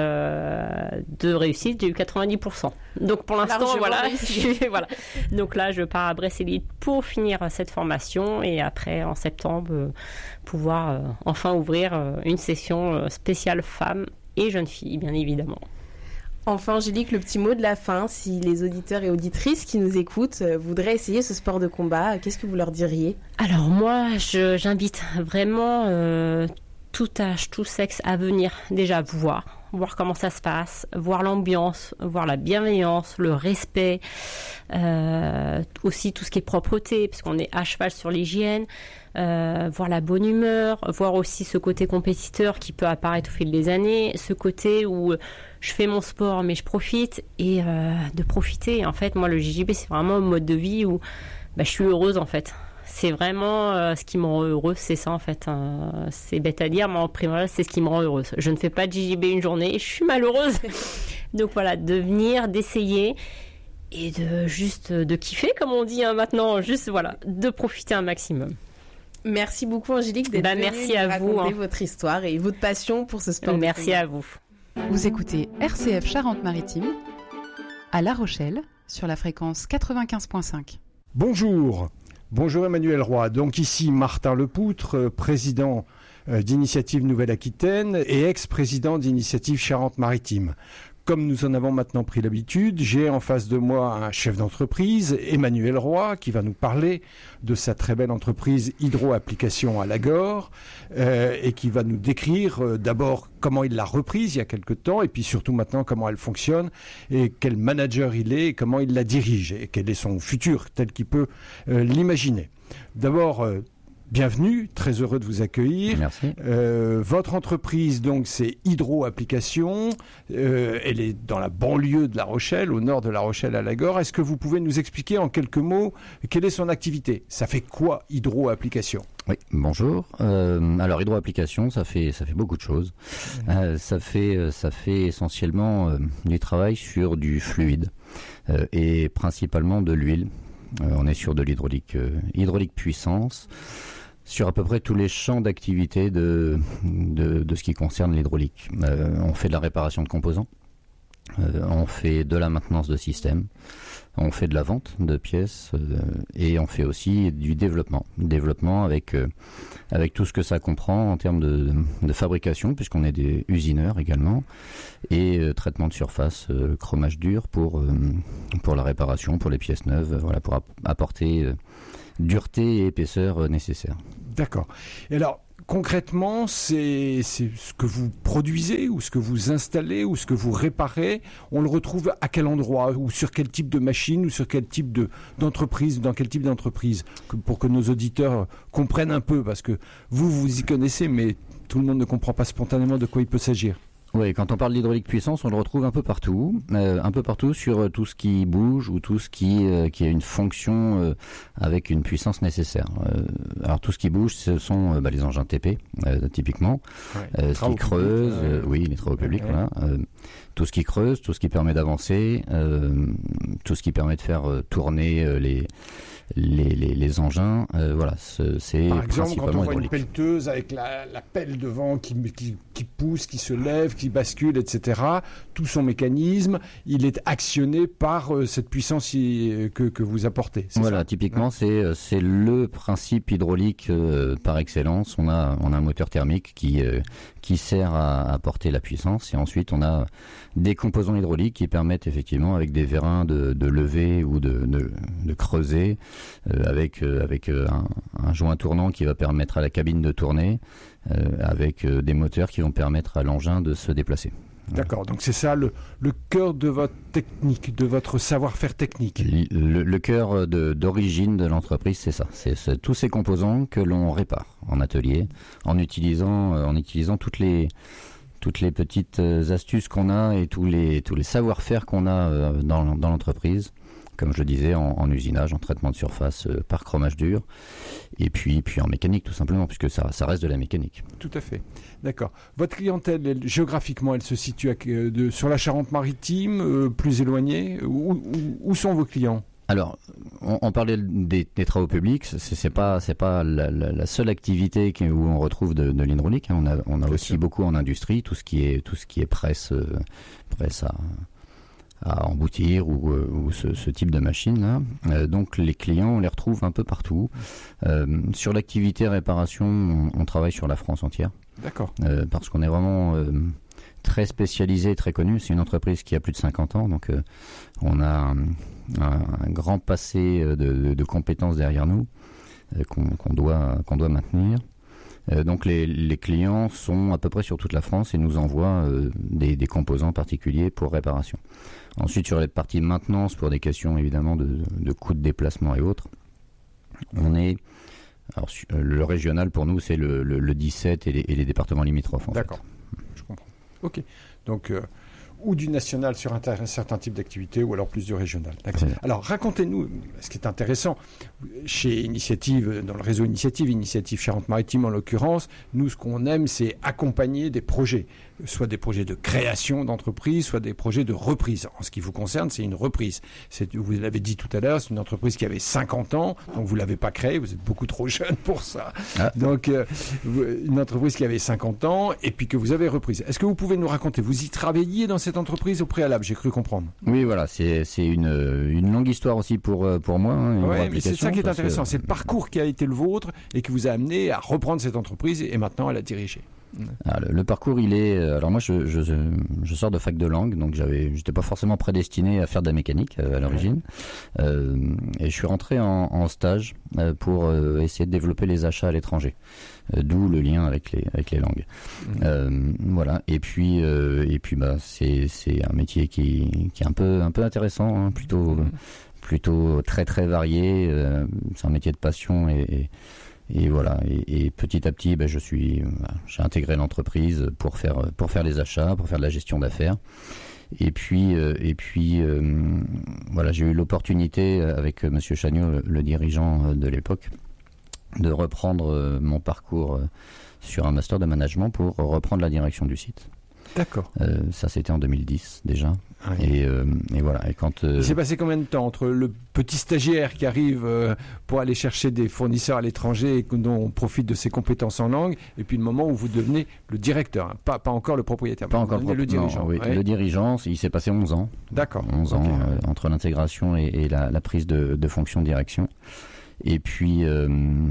euh, de réussite. J'ai eu quatre-vingt-dix pour cent. Donc pour l'instant, Largement voilà, je, voilà. Donc là, je pars à Brest-Élite pour finir cette formation et après, en septembre, euh, pouvoir euh, enfin ouvrir euh, une session euh, spéciale femmes et jeunes filles, bien évidemment. Enfin, Angélique, le petit mot de la fin, si les auditeurs et auditrices qui nous écoutent euh, voudraient essayer ce sport de combat, qu'est-ce que vous leur diriez ? Alors moi, je, j'invite vraiment euh, tout âge, tout sexe à venir déjà voir, voir comment ça se passe, voir l'ambiance, voir la bienveillance, le respect, euh, aussi tout ce qui est propreté, parce qu'on est à cheval sur l'hygiène, euh, voir la bonne humeur, voir aussi ce côté compétiteur qui peut apparaître au fil des années, ce côté où je fais mon sport mais je profite, et euh, de profiter. En fait, moi le J J B c'est vraiment un mode de vie où bah, je suis heureuse en fait. C'est vraiment euh, ce qui me rend heureuse, c'est ça en fait. Euh, c'est bête à dire, mais en primaire, c'est ce qui me rend heureuse. Je ne fais pas de J J B une journée, je suis malheureuse. Donc voilà, de venir, d'essayer et de juste de kiffer, comme on dit hein, maintenant, juste voilà, de profiter un maximum. Merci beaucoup Angélique d'être bah, venue merci nous à raconter vous, hein. votre histoire et votre passion pour ce sport. Merci à vous. Vous écoutez R C F Charente-Maritime à La Rochelle sur la fréquence quatre-vingt-quinze virgule cinq. Bonjour, bonjour Emmanuel Roy. Donc ici Martin Lepoutre, président d'Initiative Nouvelle-Aquitaine et ex-président d'Initiative Charente-Maritime. Comme nous en avons maintenant pris l'habitude, j'ai en face de moi un chef d'entreprise, Emmanuel Roy, qui va nous parler de sa très belle entreprise Hydro-Application à Lagor, euh, et qui va nous décrire euh, d'abord comment il l'a reprise il y a quelque temps, et puis surtout maintenant comment elle fonctionne, et quel manager il est, et comment il la dirige, et quel est son futur tel qu'il peut euh, l'imaginer. D'abord, euh, bienvenue, très heureux de vous accueillir. Merci. Euh, votre entreprise, donc, c'est Hydro-Application. Euh, elle est dans la banlieue de La Rochelle, au nord de La Rochelle à Lagor. Est-ce que vous pouvez nous expliquer en quelques mots quelle est son activité ? Ça fait quoi, Hydro-Application ? Oui, bonjour. Euh, alors, Hydro-Application, ça fait, ça fait beaucoup de choses. Mmh. Euh, ça fait, ça fait essentiellement euh, du travail sur du fluide euh, et principalement de l'huile. Euh, on est sur de l'hydraulique, euh, hydraulique puissance, sur à peu près tous les champs d'activité de, de, de ce qui concerne l'hydraulique. Euh, on fait de la réparation de composants, Euh, on fait de la maintenance de système, on fait de la vente de pièces euh, et on fait aussi du développement. Développement avec, euh, avec tout ce que ça comprend en termes de, de fabrication, puisqu'on est des usineurs également, et euh, traitement de surface, euh, chromage dur pour, euh, pour la réparation, pour les pièces neuves, euh, voilà, pour ap- apporter euh, dureté et épaisseur euh, nécessaires. D'accord. Et alors, concrètement, c'est, c'est ce que vous produisez ou ce que vous installez ou ce que vous réparez. On le retrouve à quel endroit ou sur quel type de machine ou sur quel type de, d'entreprise, dans quel type d'entreprise, que, pour que nos auditeurs comprennent un peu, parce que vous, vous y connaissez, mais tout le monde ne comprend pas spontanément de quoi il peut s'agir. Oui, quand on parle d'hydraulique puissance, on le retrouve un peu partout, euh, un peu partout sur euh, tout ce qui bouge ou tout ce qui, euh, qui a une fonction euh, avec une puissance nécessaire. Euh, alors tout ce qui bouge, ce sont euh, bah, les engins T P, euh, typiquement, ouais, euh, ce qui creuse, public, euh, oui, les travaux publics, ouais. Voilà, euh, tout ce qui creuse, tout ce qui permet d'avancer, euh, tout ce qui permet de faire euh, tourner euh, les Les, les, les engins, euh, voilà, c'est, c'est par exemple quand on voit hydraulique. Une pelleteuse avec la, la pelle devant qui, qui, qui pousse, qui se lève, qui bascule, et cetera. Tout son mécanisme, il est actionné par euh, cette puissance y, que, que vous apportez. C'est voilà, ça typiquement, ouais. c'est, c'est le principe hydraulique euh, par excellence. On a, on a un moteur thermique qui, euh, qui sert à apporter la puissance, et ensuite on a des composants hydrauliques qui permettent effectivement, avec des vérins, de, de lever ou de, de, de creuser. Euh, avec euh, avec euh, un, un joint tournant qui va permettre à la cabine de tourner, euh, avec euh, des moteurs qui vont permettre à l'engin de se déplacer. D'accord, donc c'est ça le, le cœur de votre technique, de votre savoir-faire technique. Le, le cœur de, d'origine de l'entreprise, c'est ça. C'est, c'est tous ces composants que l'on répare en atelier, en utilisant, euh, en utilisant toutes les toutes les petites astuces qu'on a et tous les tous les savoir-faire qu'on a euh, dans, dans l'entreprise. Comme je le disais, en, en usinage, en traitement de surface euh, par chromage dur, et puis, puis en mécanique tout simplement, puisque ça, ça reste de la mécanique. Tout à fait, d'accord. Votre clientèle, elle, géographiquement, elle se situe à, de, sur la Charente-Maritime, euh, plus éloignée. Où, où, où sont vos clients ? Alors, on, on parlait des, des travaux publics, c'est, c'est pas, c'est pas la, la, la seule activité qui, où on retrouve de, de l'hydraulique. On a, on a aussi sûr. beaucoup en industrie, tout ce qui est, tout ce qui est presse, euh, presse à... à emboutir ou, euh, ou ce, ce type de machine là. Euh, donc les clients, on les retrouve un peu partout. Euh, sur l'activité réparation, on, on travaille sur la France entière. D'accord. Euh, parce qu'on est vraiment euh, très spécialisé, très connu. C'est une entreprise qui a plus de cinquante ans, donc euh, on a un, un, un grand passé de, de, de compétences derrière nous euh, qu'on, qu'on doit, qu'on doit maintenir. Euh, donc les, les clients sont à peu près sur toute la France et nous envoient euh, des, des composants particuliers pour réparation. Ensuite, sur les parties maintenance, pour des questions évidemment de, de coûts de déplacement et autres, on est... Alors, le régional pour nous, c'est le, le, le dix-sept et les, et les départements limitrophes. En D'accord, fait. Je comprends. Ok, donc... Euh... ou du national sur un, un certain type d'activité, ou alors plus du régional. D'accord. Alors, racontez-nous, ce qui est intéressant, chez Initiative, dans le réseau Initiative, Initiative Charente-Maritime en l'occurrence, nous, ce qu'on aime, c'est accompagner des projets, soit des projets de création d'entreprise, soit des projets de reprise. En ce qui vous concerne, c'est une reprise. C'est, vous l'avez dit tout à l'heure, c'est une entreprise qui avait cinquante ans, donc vous ne l'avez pas créée, vous êtes beaucoup trop jeune pour ça. Ah. Donc, euh, une entreprise qui avait cinquante ans, et puis que vous avez reprise. Est-ce que vous pouvez nous raconter, vous y travailliez dans cette entreprise au préalable, j'ai cru comprendre. Oui, voilà, c'est, c'est une, une longue histoire aussi pour, pour moi. Hein, oui, mais c'est ça qui est intéressant, que... c'est le parcours qui a été le vôtre et qui vous a amené à reprendre cette entreprise et maintenant à la diriger. Ah, le, le parcours, il est... Alors moi, je, je, je sors de fac de langue, donc j'avais, j'étais pas forcément prédestiné à faire de la mécanique euh, à l'origine. Ouais. Euh, et je suis rentré en, en stage euh, pour euh, essayer de développer les achats à l'étranger. Euh, d'où le lien avec les, avec les langues. Mmh. Euh, voilà. Et puis, euh, et puis bah, c'est, c'est un métier qui, qui est un peu, un peu intéressant, hein, plutôt, mmh. plutôt très très varié. Euh, c'est un métier de passion et... et Et voilà. Et, et petit à petit, ben, je suis, j'ai intégré l'entreprise pour faire pour faire les achats, pour faire de la gestion d'affaires. Et puis euh, et puis euh, voilà, j'ai eu l'opportunité avec Monsieur Chagnot, le, le dirigeant de l'époque, de reprendre mon parcours sur un master de management pour reprendre la direction du site. D'accord. Euh, ça, c'était en deux mille dix déjà. Ouais. Et, euh, et voilà. Et quand euh... il s'est passé combien de temps entre le petit stagiaire qui arrive euh, pour aller chercher des fournisseurs à l'étranger et dont on profite de ses compétences en langue, et puis le moment où vous devenez le directeur, hein, pas, pas encore le propriétaire, pas encore le, le dirigeant. Non, oui, ouais. Le dirigeant, il s'est passé onze ans. D'accord. onze okay. ans euh, entre l'intégration et, et la, la prise de, de fonction de direction. Et puis, euh,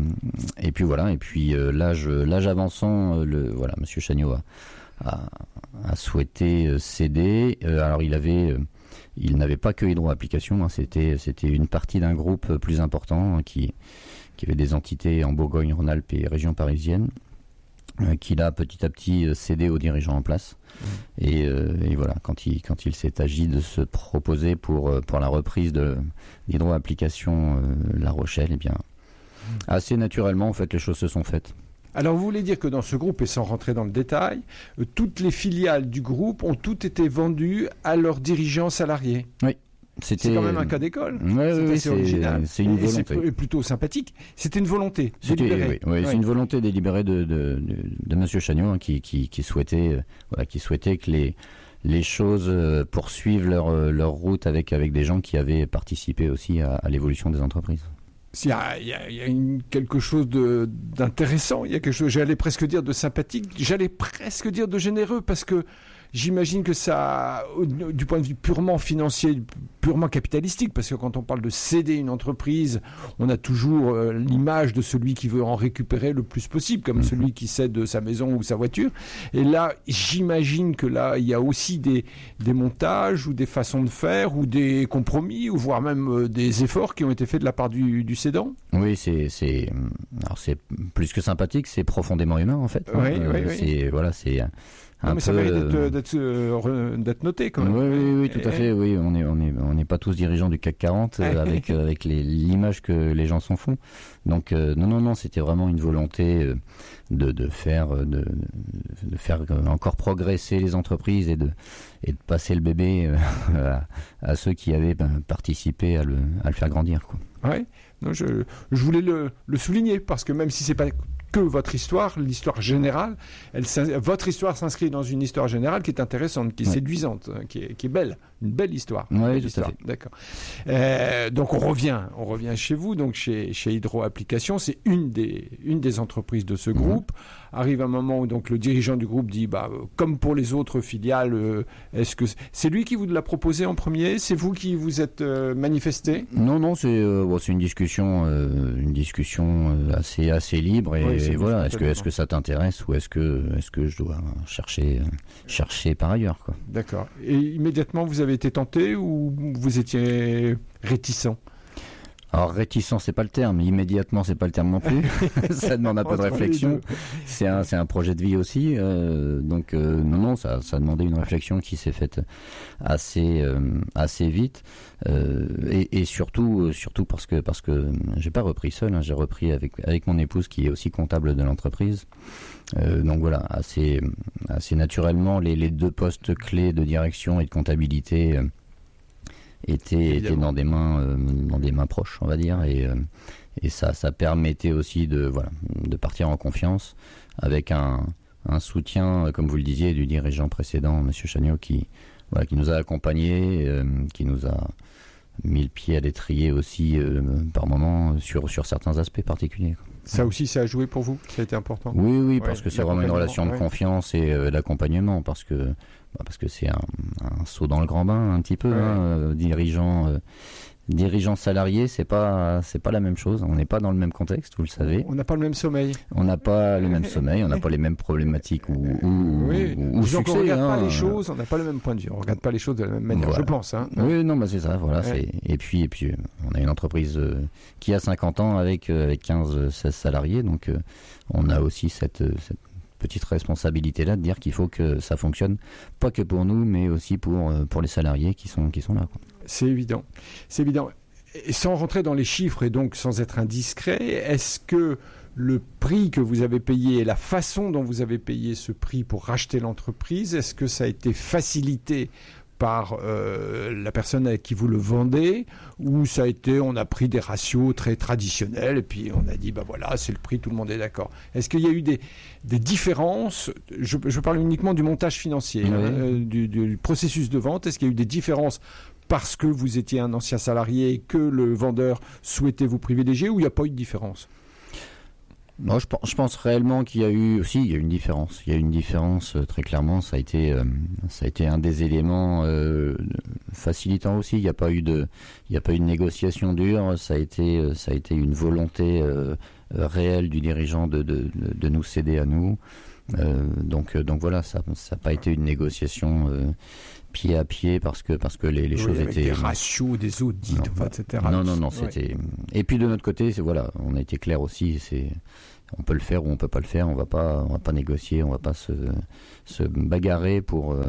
et puis voilà. Et puis euh, l'âge, l'âge avançant, le voilà, Monsieur Chagnot a, a, a souhaité céder. Euh, alors il avait, euh, il n'avait pas que Hydro-Applications. Hein, c'était, c'était une partie d'un groupe plus important hein, qui, qui avait des entités en Bourgogne-Rhône-Alpes et région parisienne, euh, qu'il a petit à petit cédé aux dirigeants en place. Mmh. Et, euh, et voilà, quand il, quand il s'est agi de se proposer pour, pour la reprise de l'Hydro-Application euh, La Rochelle, eh bien, mmh. assez naturellement, en fait, les choses se sont faites. Alors, vous voulez dire que dans ce groupe, et sans rentrer dans le détail, euh, toutes les filiales du groupe ont toutes été vendues à leurs dirigeants salariés? Oui. C'était... C'est quand même un cas d'école. Ouais, c'est oui, assez c'est, original. C'est une et volonté. C'est plutôt sympathique. C'était une volonté C'était, délibérée. Oui, oui, ouais. C'est une volonté délibérée de, de, de, de M. Chagnot hein, qui, qui, qui, souhaitait, euh, voilà, qui souhaitait que les, les choses euh, poursuivent leur, euh, leur route avec, avec des gens qui avaient participé aussi à, à l'évolution des entreprises. Il y a, il y a, il y a une, quelque chose de, d'intéressant, il y a quelque chose, j'allais presque dire de sympathique, j'allais presque dire de généreux, parce que j'imagine que ça, du point de vue purement financier, purement capitalistique, parce que quand on parle de céder une entreprise, on a toujours euh, l'image de celui qui veut en récupérer le plus possible, comme mm-hmm. celui qui cède sa maison ou sa voiture. Et là, j'imagine que là, il y a aussi des, des montages ou des façons de faire ou des compromis, ou voire même euh, des efforts qui ont été faits de la part du, du cédant. Oui, c'est, c'est, alors c'est plus que sympathique, c'est profondément humain en fait. Oui, euh, oui, oui. C'est, voilà, c'est non, mais peu, ça mérite d'être, d'être, euh, d'être noté quand même. Oui, oui, oui, tout et, à fait. Oui, on n'est on est, on est pas tous dirigeants du C A C quarante euh, avec, euh, avec les, l'image que les gens s'en font. Donc, euh, non, non, non, c'était vraiment une volonté euh, de, de, faire, de, de faire encore progresser les entreprises et de, et de passer le bébé euh, à, à ceux qui avaient ben, participé à le, à le faire grandir, quoi. Ouais. Non, je, je voulais le, le souligner parce que même si c'est pas que votre histoire, l'histoire générale, elle, votre histoire s'inscrit dans une histoire générale qui est intéressante, qui est ouais. séduisante, qui est, qui est belle, une belle histoire. Oui, belle tout histoire. à fait. D'accord. Euh, donc on revient, on revient chez vous, donc chez, chez Hydro-Applications, c'est une des, une des entreprises de ce groupe. Mmh. Arrive un moment où donc le dirigeant du groupe dit, bah, comme pour les autres filiales, euh, est-ce que c'est lui qui vous l'a proposé en premier? C'est vous qui vous êtes euh, manifesté? Non, non, c'est, euh, bon, c'est une discussion, euh, une discussion euh, assez, assez libre et, oui, et voilà. Est-ce que, est-ce que ça t'intéresse ou est-ce que, est-ce que je dois chercher, euh, chercher par ailleurs, quoi. D'accord. Et immédiatement vous avez été tenté ou vous étiez réticent? Alors réticent, c'est pas le terme. Immédiatement, c'est pas le terme non plus. Ça demande un peu de réflexion. C'est un, c'est un projet de vie aussi. Euh, donc euh, non, non, ça, ça a demandé une réflexion qui s'est faite assez, euh, assez vite. Euh, et, et surtout, surtout parce que parce que j'ai pas repris seul. Hein, j'ai repris avec avec mon épouse qui est aussi comptable de l'entreprise. Euh, donc voilà, assez, assez naturellement, les, les deux postes clés de direction et de comptabilité. Euh, Était, était dans des mains euh, dans des mains proches, on va dire, et euh, et ça ça permettait aussi de voilà de partir en confiance avec un un soutien, comme vous le disiez, du dirigeant précédent, Monsieur Chagnot, qui voilà qui nous a accompagnés, euh, qui nous a mis le pied à l'étrier aussi euh, par moment sur sur certains aspects particuliers, quoi. Ça aussi, ça a joué pour vous? Ça a été important? Oui, oui, parce ouais, que c'est vraiment une relation de ouais. confiance et euh, d'accompagnement, parce que bah, parce que c'est un, un saut dans le grand bain un petit peu, ouais. hein, euh, dirigeant euh, dirigeant salarié, c'est pas c'est pas la même chose. On n'est pas dans le même contexte, vous le savez. On n'a pas le même sommeil. On n'a pas le même sommeil, on n'a pas les mêmes problématiques ou ou, oui. ou, ou succès. Donc on regarde hein. pas les choses, on n'a pas le même point de vue. On regarde pas les choses de la même manière, voilà. je pense. Hein. Oui, non, bah c'est ça. Voilà. Ouais. C'est... Et puis et puis on a une entreprise euh, qui a cinquante ans avec euh, avec quinze seize salariés, donc euh, on a aussi cette cette petite responsabilité là de dire qu'il faut que ça fonctionne, pas que pour nous, mais aussi pour pour les salariés qui sont qui sont là, quoi. C'est évident, c'est évident. Et sans rentrer dans les chiffres et donc sans être indiscret, est-ce que le prix que vous avez payé et la façon dont vous avez payé ce prix pour racheter l'entreprise, est-ce que ça a été facilité par euh, la personne à qui vous le vendez, ou ça a été, on a pris des ratios très traditionnels et puis on a dit, bah voilà, c'est le prix, tout le monde est d'accord. Est-ce qu'il y a eu des, des différences, je, je parle uniquement du montage financier, oui. hein, euh, du, du processus de vente, est-ce qu'il y a eu des différences parce que vous étiez un ancien salarié et que le vendeur souhaitait vous privilégier, ou il n'y a pas eu de différence ? Non, je, je pense réellement qu'il y a eu aussi, il y a une différence. Il y a une différence euh, très clairement. Ça a été, euh, ça a été un des éléments euh, facilitants aussi. Il n'y a pas eu de, il n'y a pas eu de négociation dure. Ça a été, euh, ça a été une volonté euh, euh, réelle du dirigeant de, de, de, de nous céder à nous. Euh, donc, euh, donc voilà, ça, ça n'a pas été une négociation euh, pied à pied parce que parce que les, les oui, choses avec étaient des ratios, des audits, non, enfin, et cetera. Non, non, non, c'était. Ouais. Et puis de notre côté, c'est voilà, on a été clair aussi. C'est on peut le faire ou on peut pas le faire. On va pas, on va pas négocier, on va pas se se bagarrer pour euh,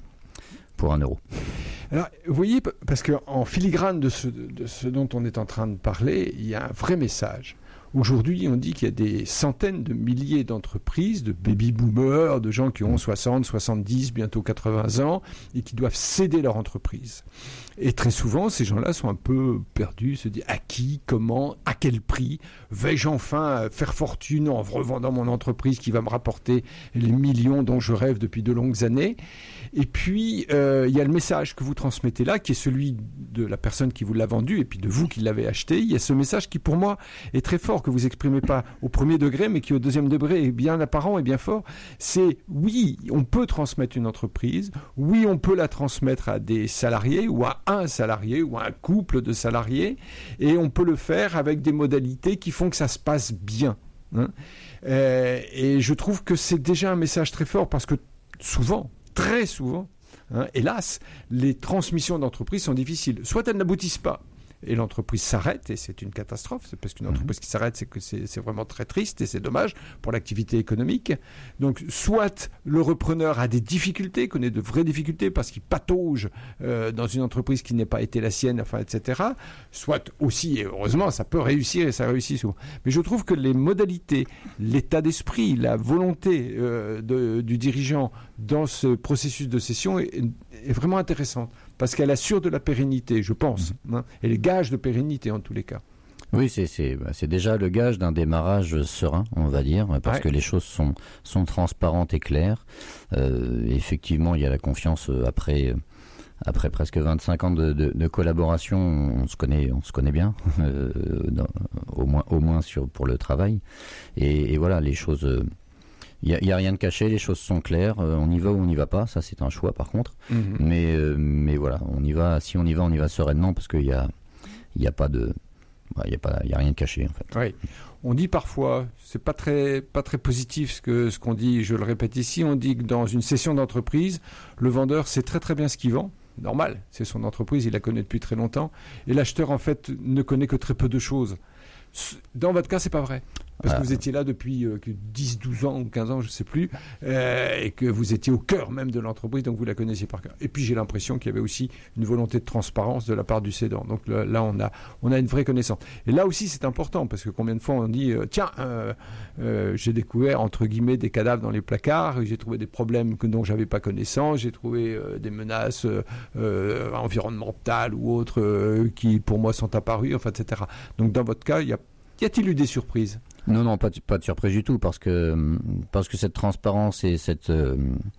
pour un euro. Alors, vous voyez, parce qu'en filigrane de ce, de ce dont on est en train de parler, il y a un vrai message. Aujourd'hui, on dit qu'il y a des centaines de milliers d'entreprises, de baby-boomers, de gens qui ont soixante, soixante-dix, bientôt quatre-vingts ans, et qui doivent céder leur entreprise. Et très souvent, ces gens-là sont un peu perdus, se disent à qui, comment, à quel prix, vais-je enfin faire fortune en revendant mon entreprise qui va me rapporter les millions dont je rêve depuis de longues années. Et puis, euh, il y a le message que vous transmettez là, qui est celui de la personne qui vous l'a vendu, et puis de vous qui l'avez acheté. Il y a ce message qui, pour moi, est très fort, que vous exprimez pas au premier degré, mais qui au deuxième degré est bien apparent et bien fort. C'est oui, on peut transmettre une entreprise, oui, on peut la transmettre à des salariés ou à un salarié ou à un couple de salariés, et on peut le faire avec des modalités qui font que ça se passe bien. Hein. Euh, et je trouve que c'est déjà un message très fort parce que souvent, très souvent, hein, hélas, les transmissions d'entreprise sont difficiles. Soit elles n'aboutissent pas, et l'entreprise s'arrête, et c'est une catastrophe, c'est parce qu'une entreprise qui s'arrête, c'est que c'est, c'est vraiment très triste, et c'est dommage pour l'activité économique. Donc, soit le repreneur a des difficultés, connaît de vraies difficultés, parce qu'il patauge euh, dans une entreprise qui n'a pas été la sienne, enfin, et cetera. Soit aussi, et heureusement, ça peut réussir, et ça réussit souvent. Mais je trouve que les modalités, l'état d'esprit, la volonté euh, de, du dirigeant dans ce processus de cession est, est vraiment intéressante. Parce qu'elle assure de la pérennité, je pense. Mmh. Hein, et les gages de pérennité, en tous les cas. Oui, c'est, c'est, c'est déjà le gage d'un démarrage serein, on va dire, parce ouais. que les choses sont, sont transparentes et claires. Euh, effectivement, il y a la confiance après, après presque vingt-cinq ans de, de, de collaboration. On se connaît, on se connaît bien, euh, dans, au moins, au moins sur, pour le travail. Et, et voilà, les choses... Euh, Il n'y a, a rien de caché, les choses sont claires, euh, on y va ou on n'y va pas, ça c'est un choix par contre, mmh. mais, euh, mais voilà, on y va, si on y va, on y va sereinement parce qu'il n'y a, y a pas de... Il n'y a, pas, y a rien de caché en fait. Oui. On dit parfois, c'est pas très, pas très positif ce, que, ce qu'on dit, je le répète ici, on dit que dans une cession d'entreprise, le vendeur sait très très bien ce qu'il vend. Normal, c'est son entreprise, il la connaît depuis très longtemps. Et l'acheteur en fait ne connaît que très peu de choses. Dans votre cas, c'est pas vrai. Parce ah. que vous étiez là depuis euh, dix, douze ans ou quinze ans, je ne sais plus, euh, et que vous étiez au cœur même de l'entreprise, donc vous la connaissiez par cœur. Et puis j'ai l'impression qu'il y avait aussi une volonté de transparence de la part du cédant. Donc là, là on, a, on a une vraie connaissance. Et là aussi, c'est important, parce que combien de fois on dit euh, tiens, euh, euh, j'ai découvert, entre guillemets, des cadavres dans les placards, j'ai trouvé des problèmes que, dont je n'avais pas connaissance, j'ai trouvé euh, des menaces euh, environnementales ou autres euh, qui, pour moi, sont apparues, enfin, et cetera. Donc dans votre cas, il y a Y a-t-il eu des surprises ? Non, non, pas de, pas de surprise du tout, parce que, parce que cette transparence et cette, euh,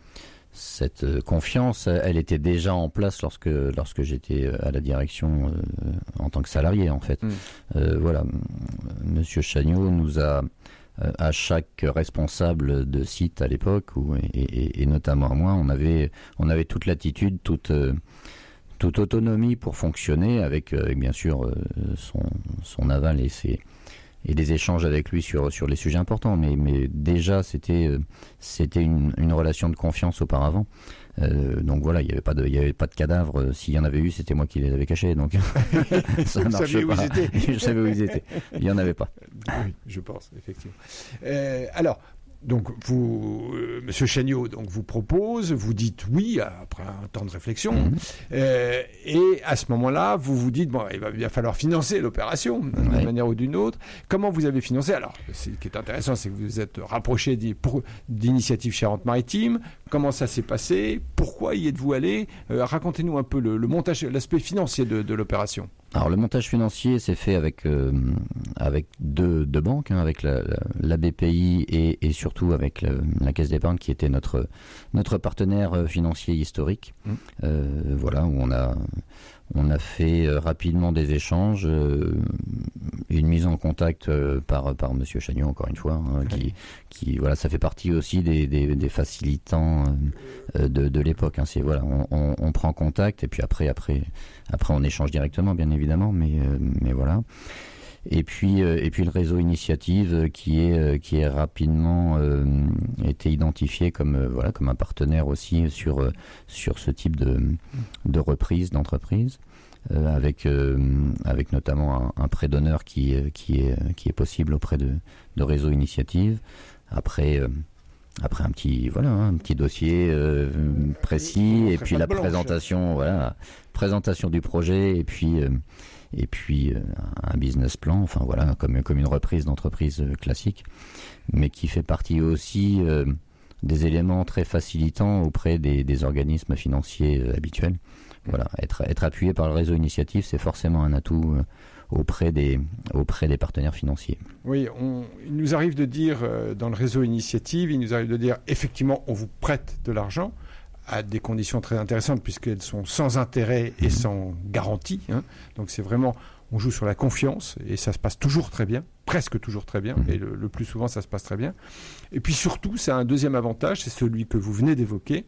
cette confiance, elle était déjà en place lorsque, lorsque j'étais à la direction euh, en tant que salarié, en fait. Mmh. Euh, voilà, Monsieur Chagnot nous a, à chaque responsable de site à l'époque, ou, et, et, et notamment à moi, on avait, on avait toute l'attitude, toute... Euh, toute autonomie pour fonctionner avec, euh, bien sûr, euh, son, son aval et, ses, et des échanges avec lui sur, sur les sujets importants. Mais, mais déjà, c'était, euh, c'était une, une relation de confiance auparavant. Euh, donc voilà, il n'y avait pas de, il y avait pas de cadavres. S'il y en avait eu, c'était moi qui les avais cachés. Donc ça ne marchait pas. Je savais où ils étaient. Il n'y en avait pas. Oui, je pense, effectivement. Euh, alors, Donc, vous, euh, Monsieur Chagnot, donc vous propose, vous dites oui après un temps de réflexion, mmh. euh, et à ce moment-là, vous vous dites bon, il va bien falloir financer l'opération d'une ouais. manière ou d'une autre. Comment vous avez financé? Alors, ce qui est intéressant, c'est que vous vous êtes rapproché d'Initiative Charente-Maritime. Comment ça s'est passé? Pourquoi y êtes-vous allé? euh, Racontez-nous un peu le, le montage, l'aspect financier de, de l'opération. Alors le montage financier s'est fait avec euh, avec deux, deux banques, hein, avec la, la, la B P I et, et surtout avec la, la Caisse d'épargne qui était notre notre partenaire financier historique. Mmh. Euh, voilà, où on a on a fait rapidement des échanges, euh, une mise en contact euh, par par Monsieur Chagnot encore une fois, hein, mmh. qui qui voilà, ça fait partie aussi des des, des facilitants euh, de de l'époque. Hein, c'est voilà, on, on, on prend contact et puis après après après on échange directement, bien évidemment, mais euh, mais voilà. Et puis euh, et puis le réseau Initiative euh, qui est euh, qui est rapidement euh, été identifié comme euh, voilà comme un partenaire aussi sur euh, sur ce type de de reprise d'entreprise euh, avec euh, avec notamment un, un prêt d'honneur qui qui est qui est possible auprès de de réseau Initiative. Après euh, Après un petit voilà un petit dossier euh, précis et puis la présentation voilà présentation du projet et puis euh, et puis euh, un business plan, enfin voilà comme comme une reprise d'entreprise euh, classique, mais qui fait partie aussi euh, des éléments très facilitants auprès des, des organismes financiers euh, habituels. Voilà, être être appuyé par le réseau Initiative, c'est forcément un atout euh, auprès des auprès des partenaires financiers. Oui, on, il nous arrive de dire euh, dans le réseau Initiative, il nous arrive de dire effectivement on vous prête de l'argent à des conditions très intéressantes puisqu'elles sont sans intérêt et sans garantie. Hein. Donc c'est vraiment, on joue sur la confiance et ça se passe toujours très bien, presque toujours très bien, et le, le plus souvent ça se passe très bien. Et puis surtout, ça a un deuxième avantage, c'est celui que vous venez d'évoquer.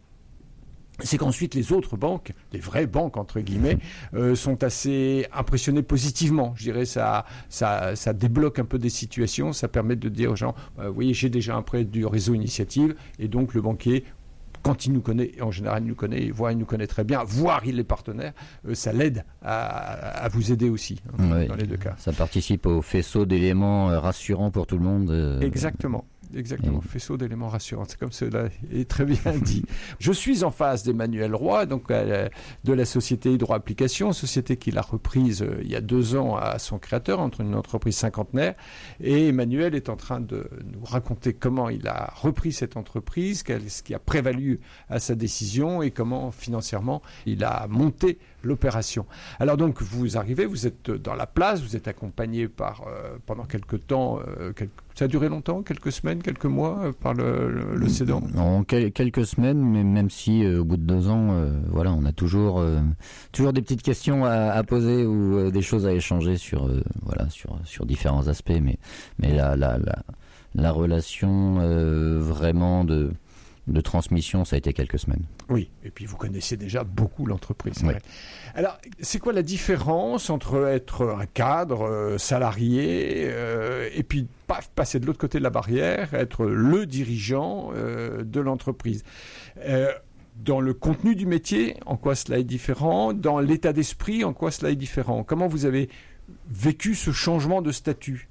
C'est qu'ensuite les autres banques, les vraies banques entre guillemets, euh, sont assez impressionnées positivement. Je dirais ça, ça, ça débloque un peu des situations. Ça permet de dire aux gens, euh, vous voyez, j'ai déjà un prêt du réseau Initiative, et donc le banquier, quand il nous connaît, et en général il nous connaît, il voit, il nous connaît très bien, voire il est partenaire, euh, ça l'aide à, à vous aider aussi, hein, oui, dans les deux cas. Ça participe au faisceau d'éléments euh, rassurants pour tout le monde. Euh... Exactement. Exactement, et... faisceau d'éléments rassurants, c'est comme cela est très bien dit. Je suis en face d'Emmanuel Roy, donc euh, de la société Hydro-Applications, société qu'il a reprise euh, il y a deux ans à son créateur, entre une entreprise cinquantenaire, et Emmanuel est en train de nous raconter comment il a repris cette entreprise, ce qui a prévalu à sa décision et comment financièrement il a monté l'opération. Alors donc vous arrivez, vous êtes dans la place, vous êtes accompagné par euh, pendant quelques temps, euh, quelques... ça a duré longtemps, quelques semaines, quelques mois euh, par le, le, le cédant. En quel, quelques semaines, mais même si euh, au bout de deux ans, euh, voilà, on a toujours euh, toujours des petites questions à, à poser ou euh, des choses à échanger sur euh, voilà sur sur différents aspects, mais mais la la la, la relation euh, vraiment de de transmission, ça a été quelques semaines. Oui, et puis vous connaissez déjà beaucoup l'entreprise. Oui. Ouais. Alors, c'est quoi la différence entre être un cadre euh, salarié euh, et puis paf, passer de l'autre côté de la barrière, être le dirigeant euh, de l'entreprise euh, dans le contenu du métier, en quoi cela est différent? Dans l'état d'esprit, en quoi cela est différent? Comment vous avez vécu ce changement de statut?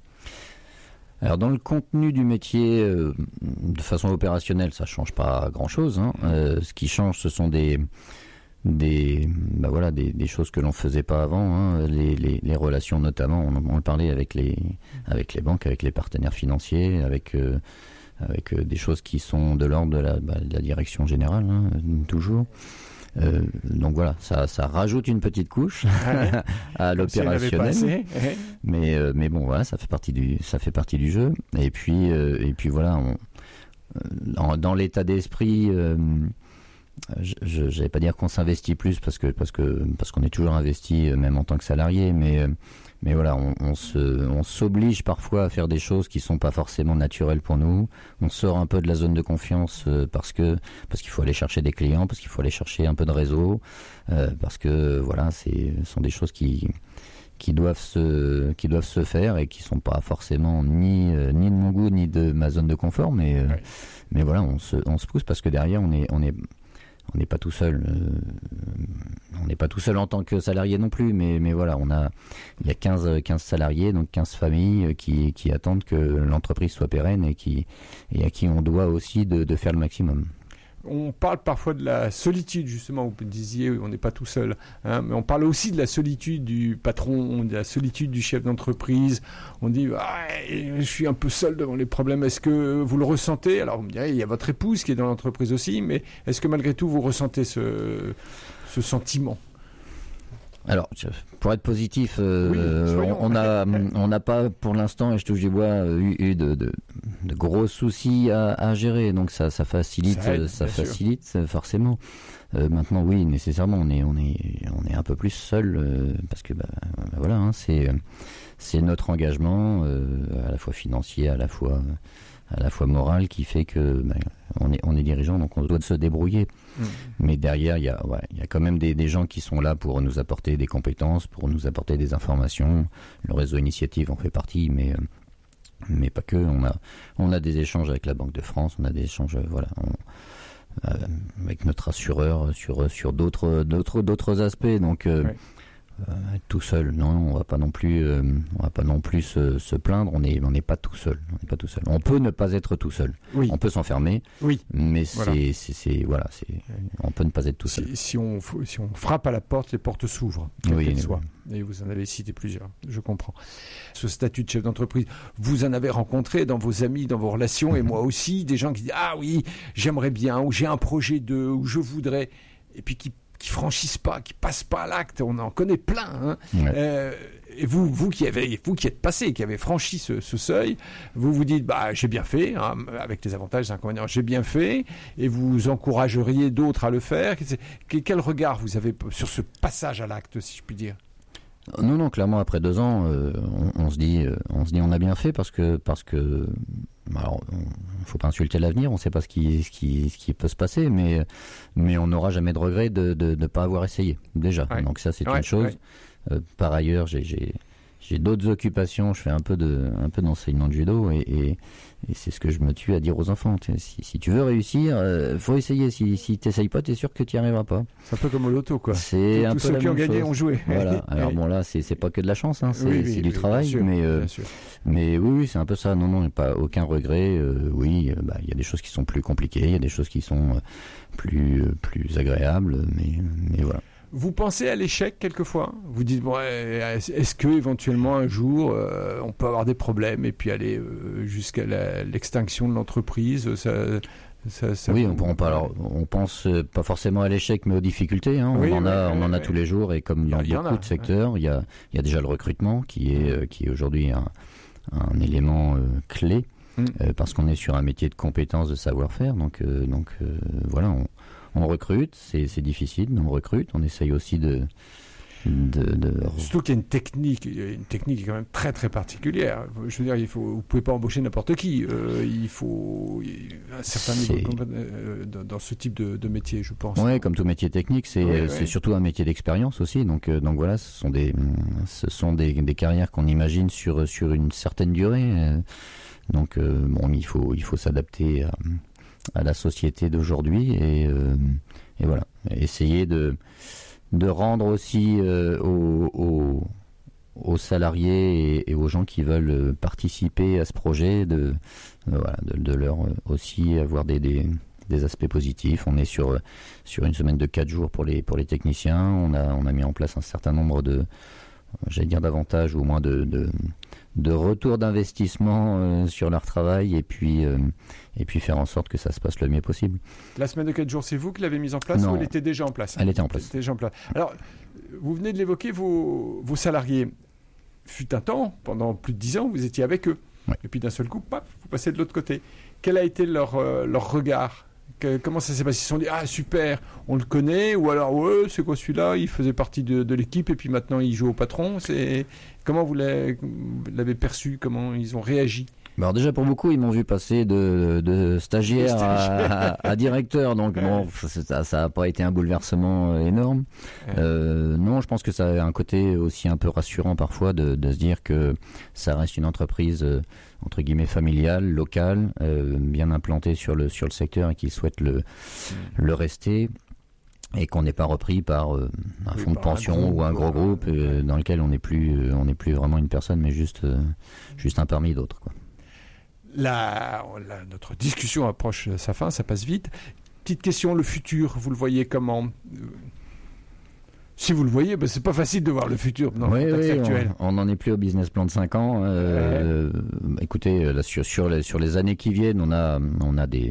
Alors dans le contenu du métier, euh, de façon opérationnelle, ça change pas grand-chose. Hein. Euh, ce qui change, ce sont des des bah voilà des, des choses que l'on faisait pas avant. Hein. Les, les les relations notamment, on, on le parlait avec les avec les banques, avec les partenaires financiers, avec euh, avec euh, des choses qui sont de l'ordre de la, bah, de la direction générale, hein, toujours. Euh, donc voilà, ça, ça rajoute une petite couche ouais. à l'opérationnel. Ouais. Mais euh, mais bon voilà, ça fait partie du ça fait partie du jeu. Et puis euh, et puis voilà, on, dans, dans l'état d'esprit, euh, je n'allais pas dire qu'on s'investit plus parce que parce que parce qu'on est toujours investi même en tant que salarié, mais mais voilà, on, on se on s'oblige parfois à faire des choses qui sont pas forcément naturelles pour nous. On sort un peu de la zone de confiance parce que parce qu'il faut aller chercher des clients, parce qu'il faut aller chercher un peu de réseau, euh, parce que voilà, c'est ce sont des choses qui qui doivent se qui doivent se faire et qui sont pas forcément ni euh, ni de mon goût ni de ma zone de confort, mais euh, ouais. mais voilà, on se on se pousse parce que derrière on est on est on n'est pas tout seul. Euh, n'est pas tout seul en tant que salarié non plus, mais, mais voilà, on a, il y a quinze, quinze salariés, donc quinze familles qui, qui attendent que l'entreprise soit pérenne et, qui, et à qui on doit aussi de, de faire le maximum. On parle parfois de la solitude, justement, vous disiez, on n'est pas tout seul, hein, mais on parle aussi de la solitude du patron, de la solitude du chef d'entreprise. On dit, ah, je suis un peu seul devant les problèmes. Est-ce que vous le ressentez? Alors, vous me direz, il y a votre épouse qui est dans l'entreprise aussi, mais est-ce que malgré tout, vous ressentez ce, ce sentiment? Alors, pour être positif, euh, oui, on n'a on n'a pas pour l'instant, et je touche du bois, eu, eu de, de, de gros soucis à, à gérer. Donc ça, ça facilite, ça, aide, ça facilite sûr. forcément. Euh, maintenant, oui, nécessairement, on est, on est, on est un peu plus seul euh, parce que, bah, bah, voilà, hein, c'est, c'est notre engagement euh, à la fois financier, à la fois, à la fois moral, qui fait que bah, on est, on est dirigeant, donc on doit se débrouiller. Mmh. Mais derrière, il y a, ouais, il y a quand même des, des gens qui sont là pour nous apporter des compétences, pour nous apporter des informations. Le réseau Initiative en fait partie, mais mais pas que. On a, on a des échanges avec la Banque de France, on a des échanges, voilà, on, euh, avec notre assureur sur sur d'autres d'autres d'autres aspects. Donc euh, ouais. euh, être tout seul, non, on va pas non plus, euh, on va pas non plus se, se plaindre. On est on n'est pas tout seul. On n'est pas tout seul. On peut ne pas être tout seul. Oui. On peut s'enfermer. Oui. Mais voilà. c'est, c'est, c'est voilà, c'est on peut ne pas être tout seul. Si, si on si on frappe à la porte, les portes s'ouvrent, quelle oui, qu'elle soit. Et vous en avez cité plusieurs. Je comprends. Ce statut de chef d'entreprise, vous en avez rencontré dans vos amis, dans vos relations, et moi aussi, des gens qui disent ah oui, j'aimerais bien, ou j'ai un projet de, ou je voudrais, et puis qui qui franchissent pas, qui passent pas à l'acte. On en connaît plein. Hein. Ouais. Euh, et vous, vous qui avez, vous qui êtes passé, qui avez franchi ce, ce seuil, vous vous dites, bah j'ai bien fait, hein, avec les avantages et les inconvénients, j'ai bien fait, et vous encourageriez d'autres à le faire. Quel regard vous avez sur ce passage à l'acte, si je puis dire? Non, non, clairement, après deux ans, euh, on, on se dit, euh, on se dit, on a bien fait parce que, parce que, alors, il faut pas insulter l'avenir, on ne sait pas ce qui, ce qui, ce qui peut se passer, mais, mais on n'aura jamais de regret de, de, de pas avoir essayé, déjà. Ouais. Donc ça, c'est ouais, une chose. Ouais. Euh, par ailleurs, j'ai, j'ai, j'ai d'autres occupations, je fais un peu de, un peu d'enseignement de judo et, et, et c'est ce que je me tue à dire aux enfants. Si, si tu veux réussir, euh, faut essayer. Si, si t'essayes pas, t'es sûr que tu n'y arriveras pas. C'est un peu comme au loto, quoi. C'est un Tous peu ceux la qui même ont gagné chose. ont joué. Voilà. Alors bon, là, c'est, c'est pas que de la chance, hein. C'est, oui, oui, c'est du oui, travail, bien sûr, mais, euh, bien sûr. mais oui, oui, c'est un peu ça. Non, non, pas aucun regret. Euh, oui, bah, il y a des choses qui sont plus compliquées, il y a des choses qui sont euh, plus, euh, plus agréables, mais, mais voilà. Vous pensez à l'échec quelquefois? Vous dites, bon, est-ce que éventuellement un jour euh, on peut avoir des problèmes et puis aller euh, jusqu'à la, l'extinction de l'entreprise? ça, ça, ça Oui, on, on, alors, on pense euh, pas forcément à l'échec, mais aux difficultés. Hein. Oui, on en oui, a, oui, on en a oui. tous les jours, et comme dans beaucoup a, de secteurs, il ouais. y, a, y a déjà le recrutement qui est, euh, qui est aujourd'hui un, un élément euh, clé, mm. euh, parce qu'on est sur un métier de compétence, de savoir-faire. Donc, euh, donc euh, voilà. On, On recrute, c'est, c'est difficile, mais on recrute. On essaye aussi de... de, de... Surtout qu'il y a une technique, il y a une technique quand même très très particulière. Je veux dire, il faut, vous ne pouvez pas embaucher n'importe qui. Euh, il faut un certain c'est... niveau euh, dans, dans ce type de, de métier, je pense. Oui, comme tout métier technique, c'est, ouais, c'est ouais. surtout un métier d'expérience aussi. Donc, euh, donc voilà, ce sont des, ce sont des, des carrières qu'on imagine sur, sur une certaine durée. Donc euh, bon, il faut, il faut s'adapter à... à la société d'aujourd'hui et, euh, et voilà, essayer de, de rendre aussi euh, aux, aux, aux salariés et, et aux gens qui veulent participer à ce projet de, euh, voilà, de, de leur aussi avoir des, des, des aspects positifs. On est sur, sur une semaine de quatre jours pour les, pour les techniciens. On a, on a mis en place un certain nombre de, j'allais dire d'avantages ou au moins de, de, de retour d'investissement euh, sur leur travail et puis, euh, et puis faire en sorte que ça se passe le mieux possible. La semaine de quatre jours, c'est vous qui l'avez mise en place non, ou elle était déjà en place? Elle était en place. Elle était déjà en place. Alors, vous venez de l'évoquer, vos, vos salariés. Fut un temps, pendant plus de dix ans, vous étiez avec eux. Ouais. Et puis d'un seul coup, paf, vous passez de l'autre côté. Quel a été leur, euh, leur regard? Que, comment ça s'est passé? Ils se sont dit, ah super, on le connaît, ou alors, ouais, c'est quoi celui-là? Il faisait partie de, de l'équipe et puis maintenant il joue au patron. C'est... Comment vous l'avez, l'avez perçu? Comment ils ont réagi? Alors déjà pour beaucoup, ils m'ont vu passer de, de stagiaire, de stagiaire. À, à, à directeur, donc bon, ça ça a pas été un bouleversement énorme. Euh, non, je pense que ça a un côté aussi un peu rassurant parfois de, de se dire que ça reste une entreprise euh, entre guillemets familiale, locale, euh, bien implantée sur le sur le secteur et qui souhaite le mmh. le rester. et qu'on n'est pas repris par euh, un oui, fonds de pension un groupe, ou un gros groupe euh, dans lequel on n'est plus, euh, on n'est plus vraiment une personne, mais juste, euh, juste un parmi d'autres, quoi. La, la, notre discussion approche sa fin, ça passe vite. Petite question, le futur, vous le voyez comment ? Si vous le voyez, ben c'est pas facile de voir le futur dans oui, le contexte oui, actuel. On n'en est plus au business plan de cinq ans. Euh, ouais. Écoutez, là, sur, sur, les, sur les années qui viennent, on a, on a des,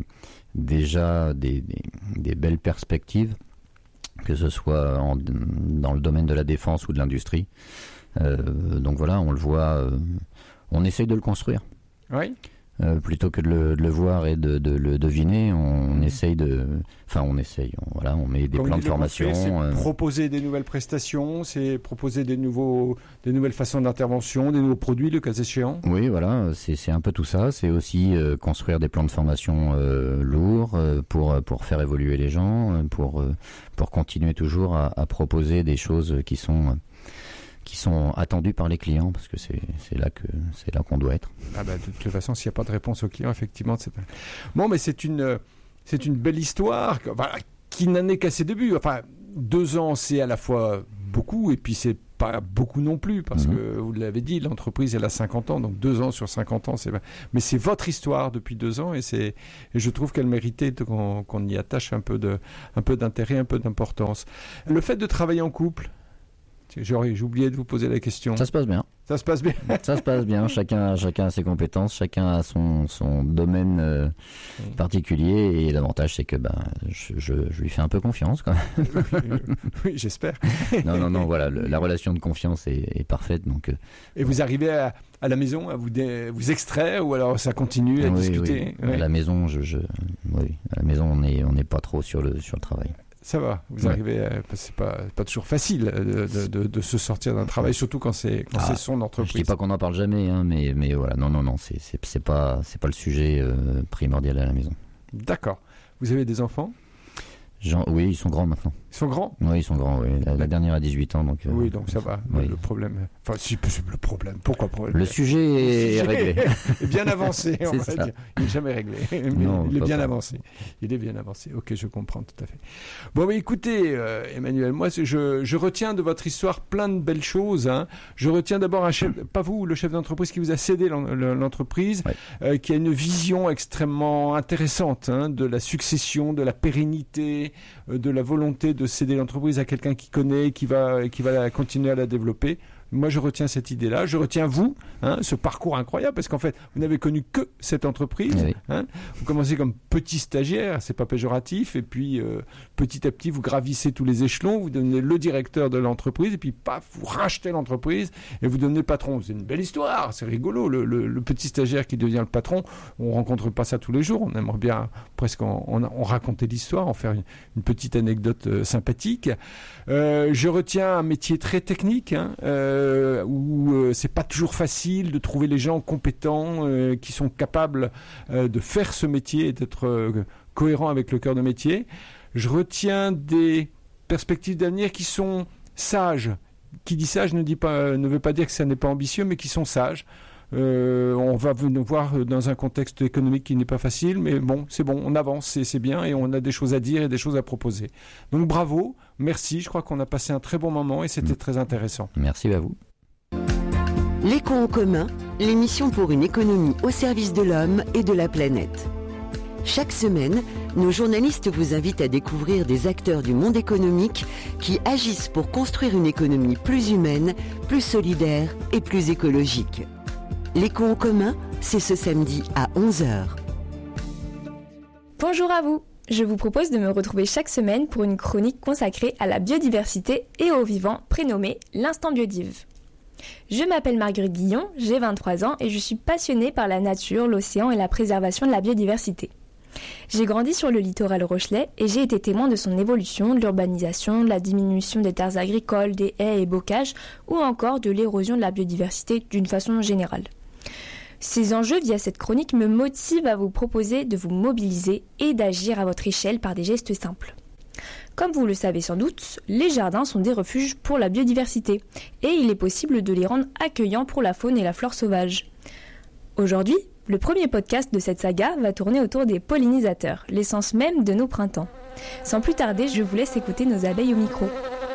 déjà des, des, des belles perspectives, que ce soit en, dans le domaine de la défense ou de l'industrie. Euh, donc voilà, on le voit, euh, on essaye de le construire. Oui. Euh, plutôt que de le, de le voir et de, de le deviner, on, on essaye de, enfin on essaye, on, voilà, on met des Comme plans de formation. C'est euh... proposer des nouvelles prestations, c'est proposer des nouveaux, des nouvelles façons d'intervention, des nouveaux produits, le cas échéant. Oui, voilà, c'est, c'est un peu tout ça. C'est aussi euh, construire des plans de formation euh, lourds euh, pour pour faire évoluer les gens, pour euh, pour continuer toujours à, à proposer des choses qui sont euh, qui sont attendus par les clients, parce que c'est, c'est là que c'est là qu'on doit être. Ah bah, de toute façon, s'il n'y a pas de réponse aux clients, effectivement, c'est bon, mais c'est une c'est une belle histoire, enfin, qui n'en est qu'à ses débuts. Enfin, deux ans, c'est à la fois beaucoup, et puis c'est pas beaucoup non plus, parce mmh. que vous l'avez dit, l'entreprise elle a cinquante ans, donc deux ans sur cinquante ans, c'est mais c'est votre histoire depuis deux ans, et c'est et je trouve qu'elle méritait de, qu'on, qu'on y attache un peu de un peu d'intérêt, un peu d'importance. Le fait de travailler en couple. J'aurais, j'ai oublié de vous poser la question. Ça se passe bien. Ça se passe bien. Ça se passe bien. Chacun, chacun a ses compétences, chacun a son, son domaine euh, oui. particulier. Et l'avantage, c'est que ben, je, je, je lui fais un peu confiance, quand même. Oui, oui, j'espère. Non, non, non. Voilà, le, la relation de confiance est, est parfaite. Donc. Euh... Et vous arrivez à, à la maison à vous, dé, vous extraire, ou alors ça continue à oui, discuter. Oui. Oui. À la maison, je, je, oui, à la maison, on n'est, on n'est pas trop sur le, sur le travail. Ça va, vous ouais. arrivez, à, c'est pas, pas toujours facile de, de, de, de se sortir d'un travail, surtout quand c'est, quand ah, c'est son entreprise. Je dis pas qu'on n'en parle jamais, hein, mais, mais voilà, non, non, non, c'est, c'est, c'est pas, c'est pas le sujet euh, primordial à la maison. D'accord. Vous avez des enfants ? Jean, oui, ils sont grands maintenant. Ils sont grands ? Oui, ils sont grands, oui. La, la dernière a dix-huit ans, donc... Euh, oui, donc ça va. Oui. Le problème... Enfin, si, le problème. Pourquoi problème ? Le sujet est le sujet réglé. est bien avancé, on va ça. dire. Il n'est jamais réglé, mais non, il est bien pas. avancé. Il est bien avancé. Ok, je comprends tout à fait. Bon, mais écoutez, euh, Emmanuel, moi, je, je retiens de votre histoire plein de belles choses. Hein. Je retiens d'abord un chef, pas vous, le chef d'entreprise qui vous a cédé l'entreprise, ouais. euh, qui a une vision extrêmement intéressante hein, de la succession, de la pérennité, euh, de la volonté de céder l'entreprise à quelqu'un qui connaît, qui va, qui va continuer à la développer. Moi, je retiens cette idée-là. Je retiens vous, hein, ce parcours incroyable, parce qu'en fait, vous n'avez connu que cette entreprise. Oui. Hein. Vous commencez comme petit stagiaire, c'est pas péjoratif, et puis euh, petit à petit, vous gravissez tous les échelons, vous devenez le directeur de l'entreprise, et puis paf, vous rachetez l'entreprise et vous devenez patron. C'est une belle histoire, c'est rigolo. Le, le, le petit stagiaire qui devient le patron, on rencontre pas ça tous les jours. On aimerait bien presque en, en, en raconter l'histoire, en faire une, une petite anecdote euh, sympathique. Euh, je retiens un métier très technique, hein, euh, où euh, c'est pas toujours facile de trouver les gens compétents euh, qui sont capables euh, de faire ce métier et d'être euh, cohérents avec le cœur de métier. Je retiens des perspectives d'avenir qui sont sages. Qui dit sage ne dit pas, ne veut pas dire que ça n'est pas ambitieux, mais qui sont sages. Euh, on va nous voir dans un contexte économique qui n'est pas facile, mais bon, c'est bon, on avance, c'est, c'est bien, et on a des choses à dire et des choses à proposer. Donc bravo, merci, je crois qu'on a passé un très bon moment et c'était mmh. très intéressant. Merci à vous. L'éco en commun, l'émission pour une économie au service de l'homme et de la planète. Chaque semaine, nos journalistes vous invitent à découvrir des acteurs du monde économique qui agissent pour construire une économie plus humaine, plus solidaire et plus écologique. L'éco en commun, c'est ce samedi à onze heures. Bonjour à vous. Je vous propose de me retrouver chaque semaine pour une chronique consacrée à la biodiversité et au vivant, prénommée l'Instant Biodiv. Je m'appelle Marguerite Guillon, j'ai vingt-trois ans et je suis passionnée par la nature, l'océan et la préservation de la biodiversité. J'ai grandi sur le littoral rochelais et j'ai été témoin de son évolution, de l'urbanisation, de la diminution des terres agricoles, des haies et bocages ou encore de l'érosion de la biodiversité d'une façon générale. Ces enjeux via cette chronique me motivent à vous proposer de vous mobiliser et d'agir à votre échelle par des gestes simples. Comme vous le savez sans doute, les jardins sont des refuges pour la biodiversité et il est possible de les rendre accueillants pour la faune et la flore sauvage. Aujourd'hui, le premier podcast de cette saga va tourner autour des pollinisateurs, l'essence même de nos printemps. Sans plus tarder, je vous laisse écouter nos abeilles au micro.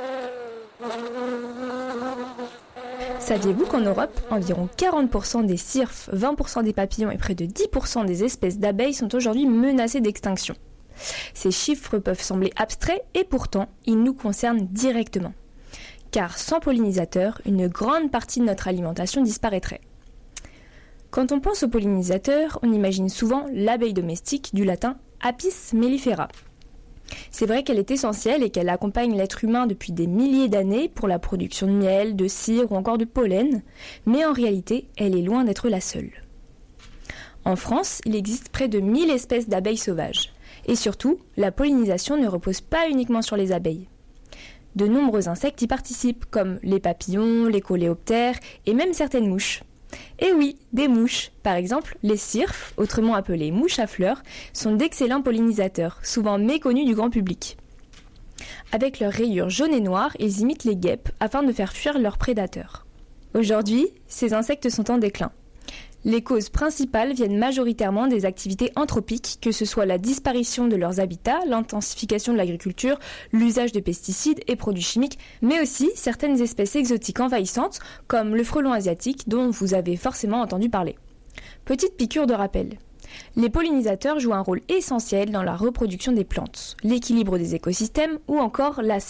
Saviez-vous qu'en Europe, environ quarante pour cent des cirfes, vingt pour cent des papillons et près de dix pour cent des espèces d'abeilles sont aujourd'hui menacées d'extinction ? Ces chiffres peuvent sembler abstraits et pourtant, ils nous concernent directement. Car sans pollinisateurs, une grande partie de notre alimentation disparaîtrait. Quand on pense aux pollinisateurs, on imagine souvent l'abeille domestique, du latin Apis mellifera. C'est vrai qu'elle est essentielle et qu'elle accompagne l'être humain depuis des milliers d'années pour la production de miel, de cire ou encore de pollen, mais en réalité, elle est loin d'être la seule. En France, il existe près de mille espèces d'abeilles sauvages. Et surtout, la pollinisation ne repose pas uniquement sur les abeilles. De nombreux insectes y participent, comme les papillons, les coléoptères et même certaines mouches. Et oui, des mouches. Par exemple, les cirfes, autrement appelées mouches à fleurs, sont d'excellents pollinisateurs, souvent méconnus du grand public. Avec leurs rayures jaunes et noires, ils imitent les guêpes afin de faire fuir leurs prédateurs. Aujourd'hui, ces insectes sont en déclin. Les causes principales viennent majoritairement des activités anthropiques, que ce soit la disparition de leurs habitats, l'intensification de l'agriculture, l'usage de pesticides et produits chimiques, mais aussi certaines espèces exotiques envahissantes, comme le frelon asiatique dont vous avez forcément entendu parler. Petite piqûre de rappel. Les pollinisateurs jouent un rôle essentiel dans la reproduction des plantes, l'équilibre des écosystèmes ou encore la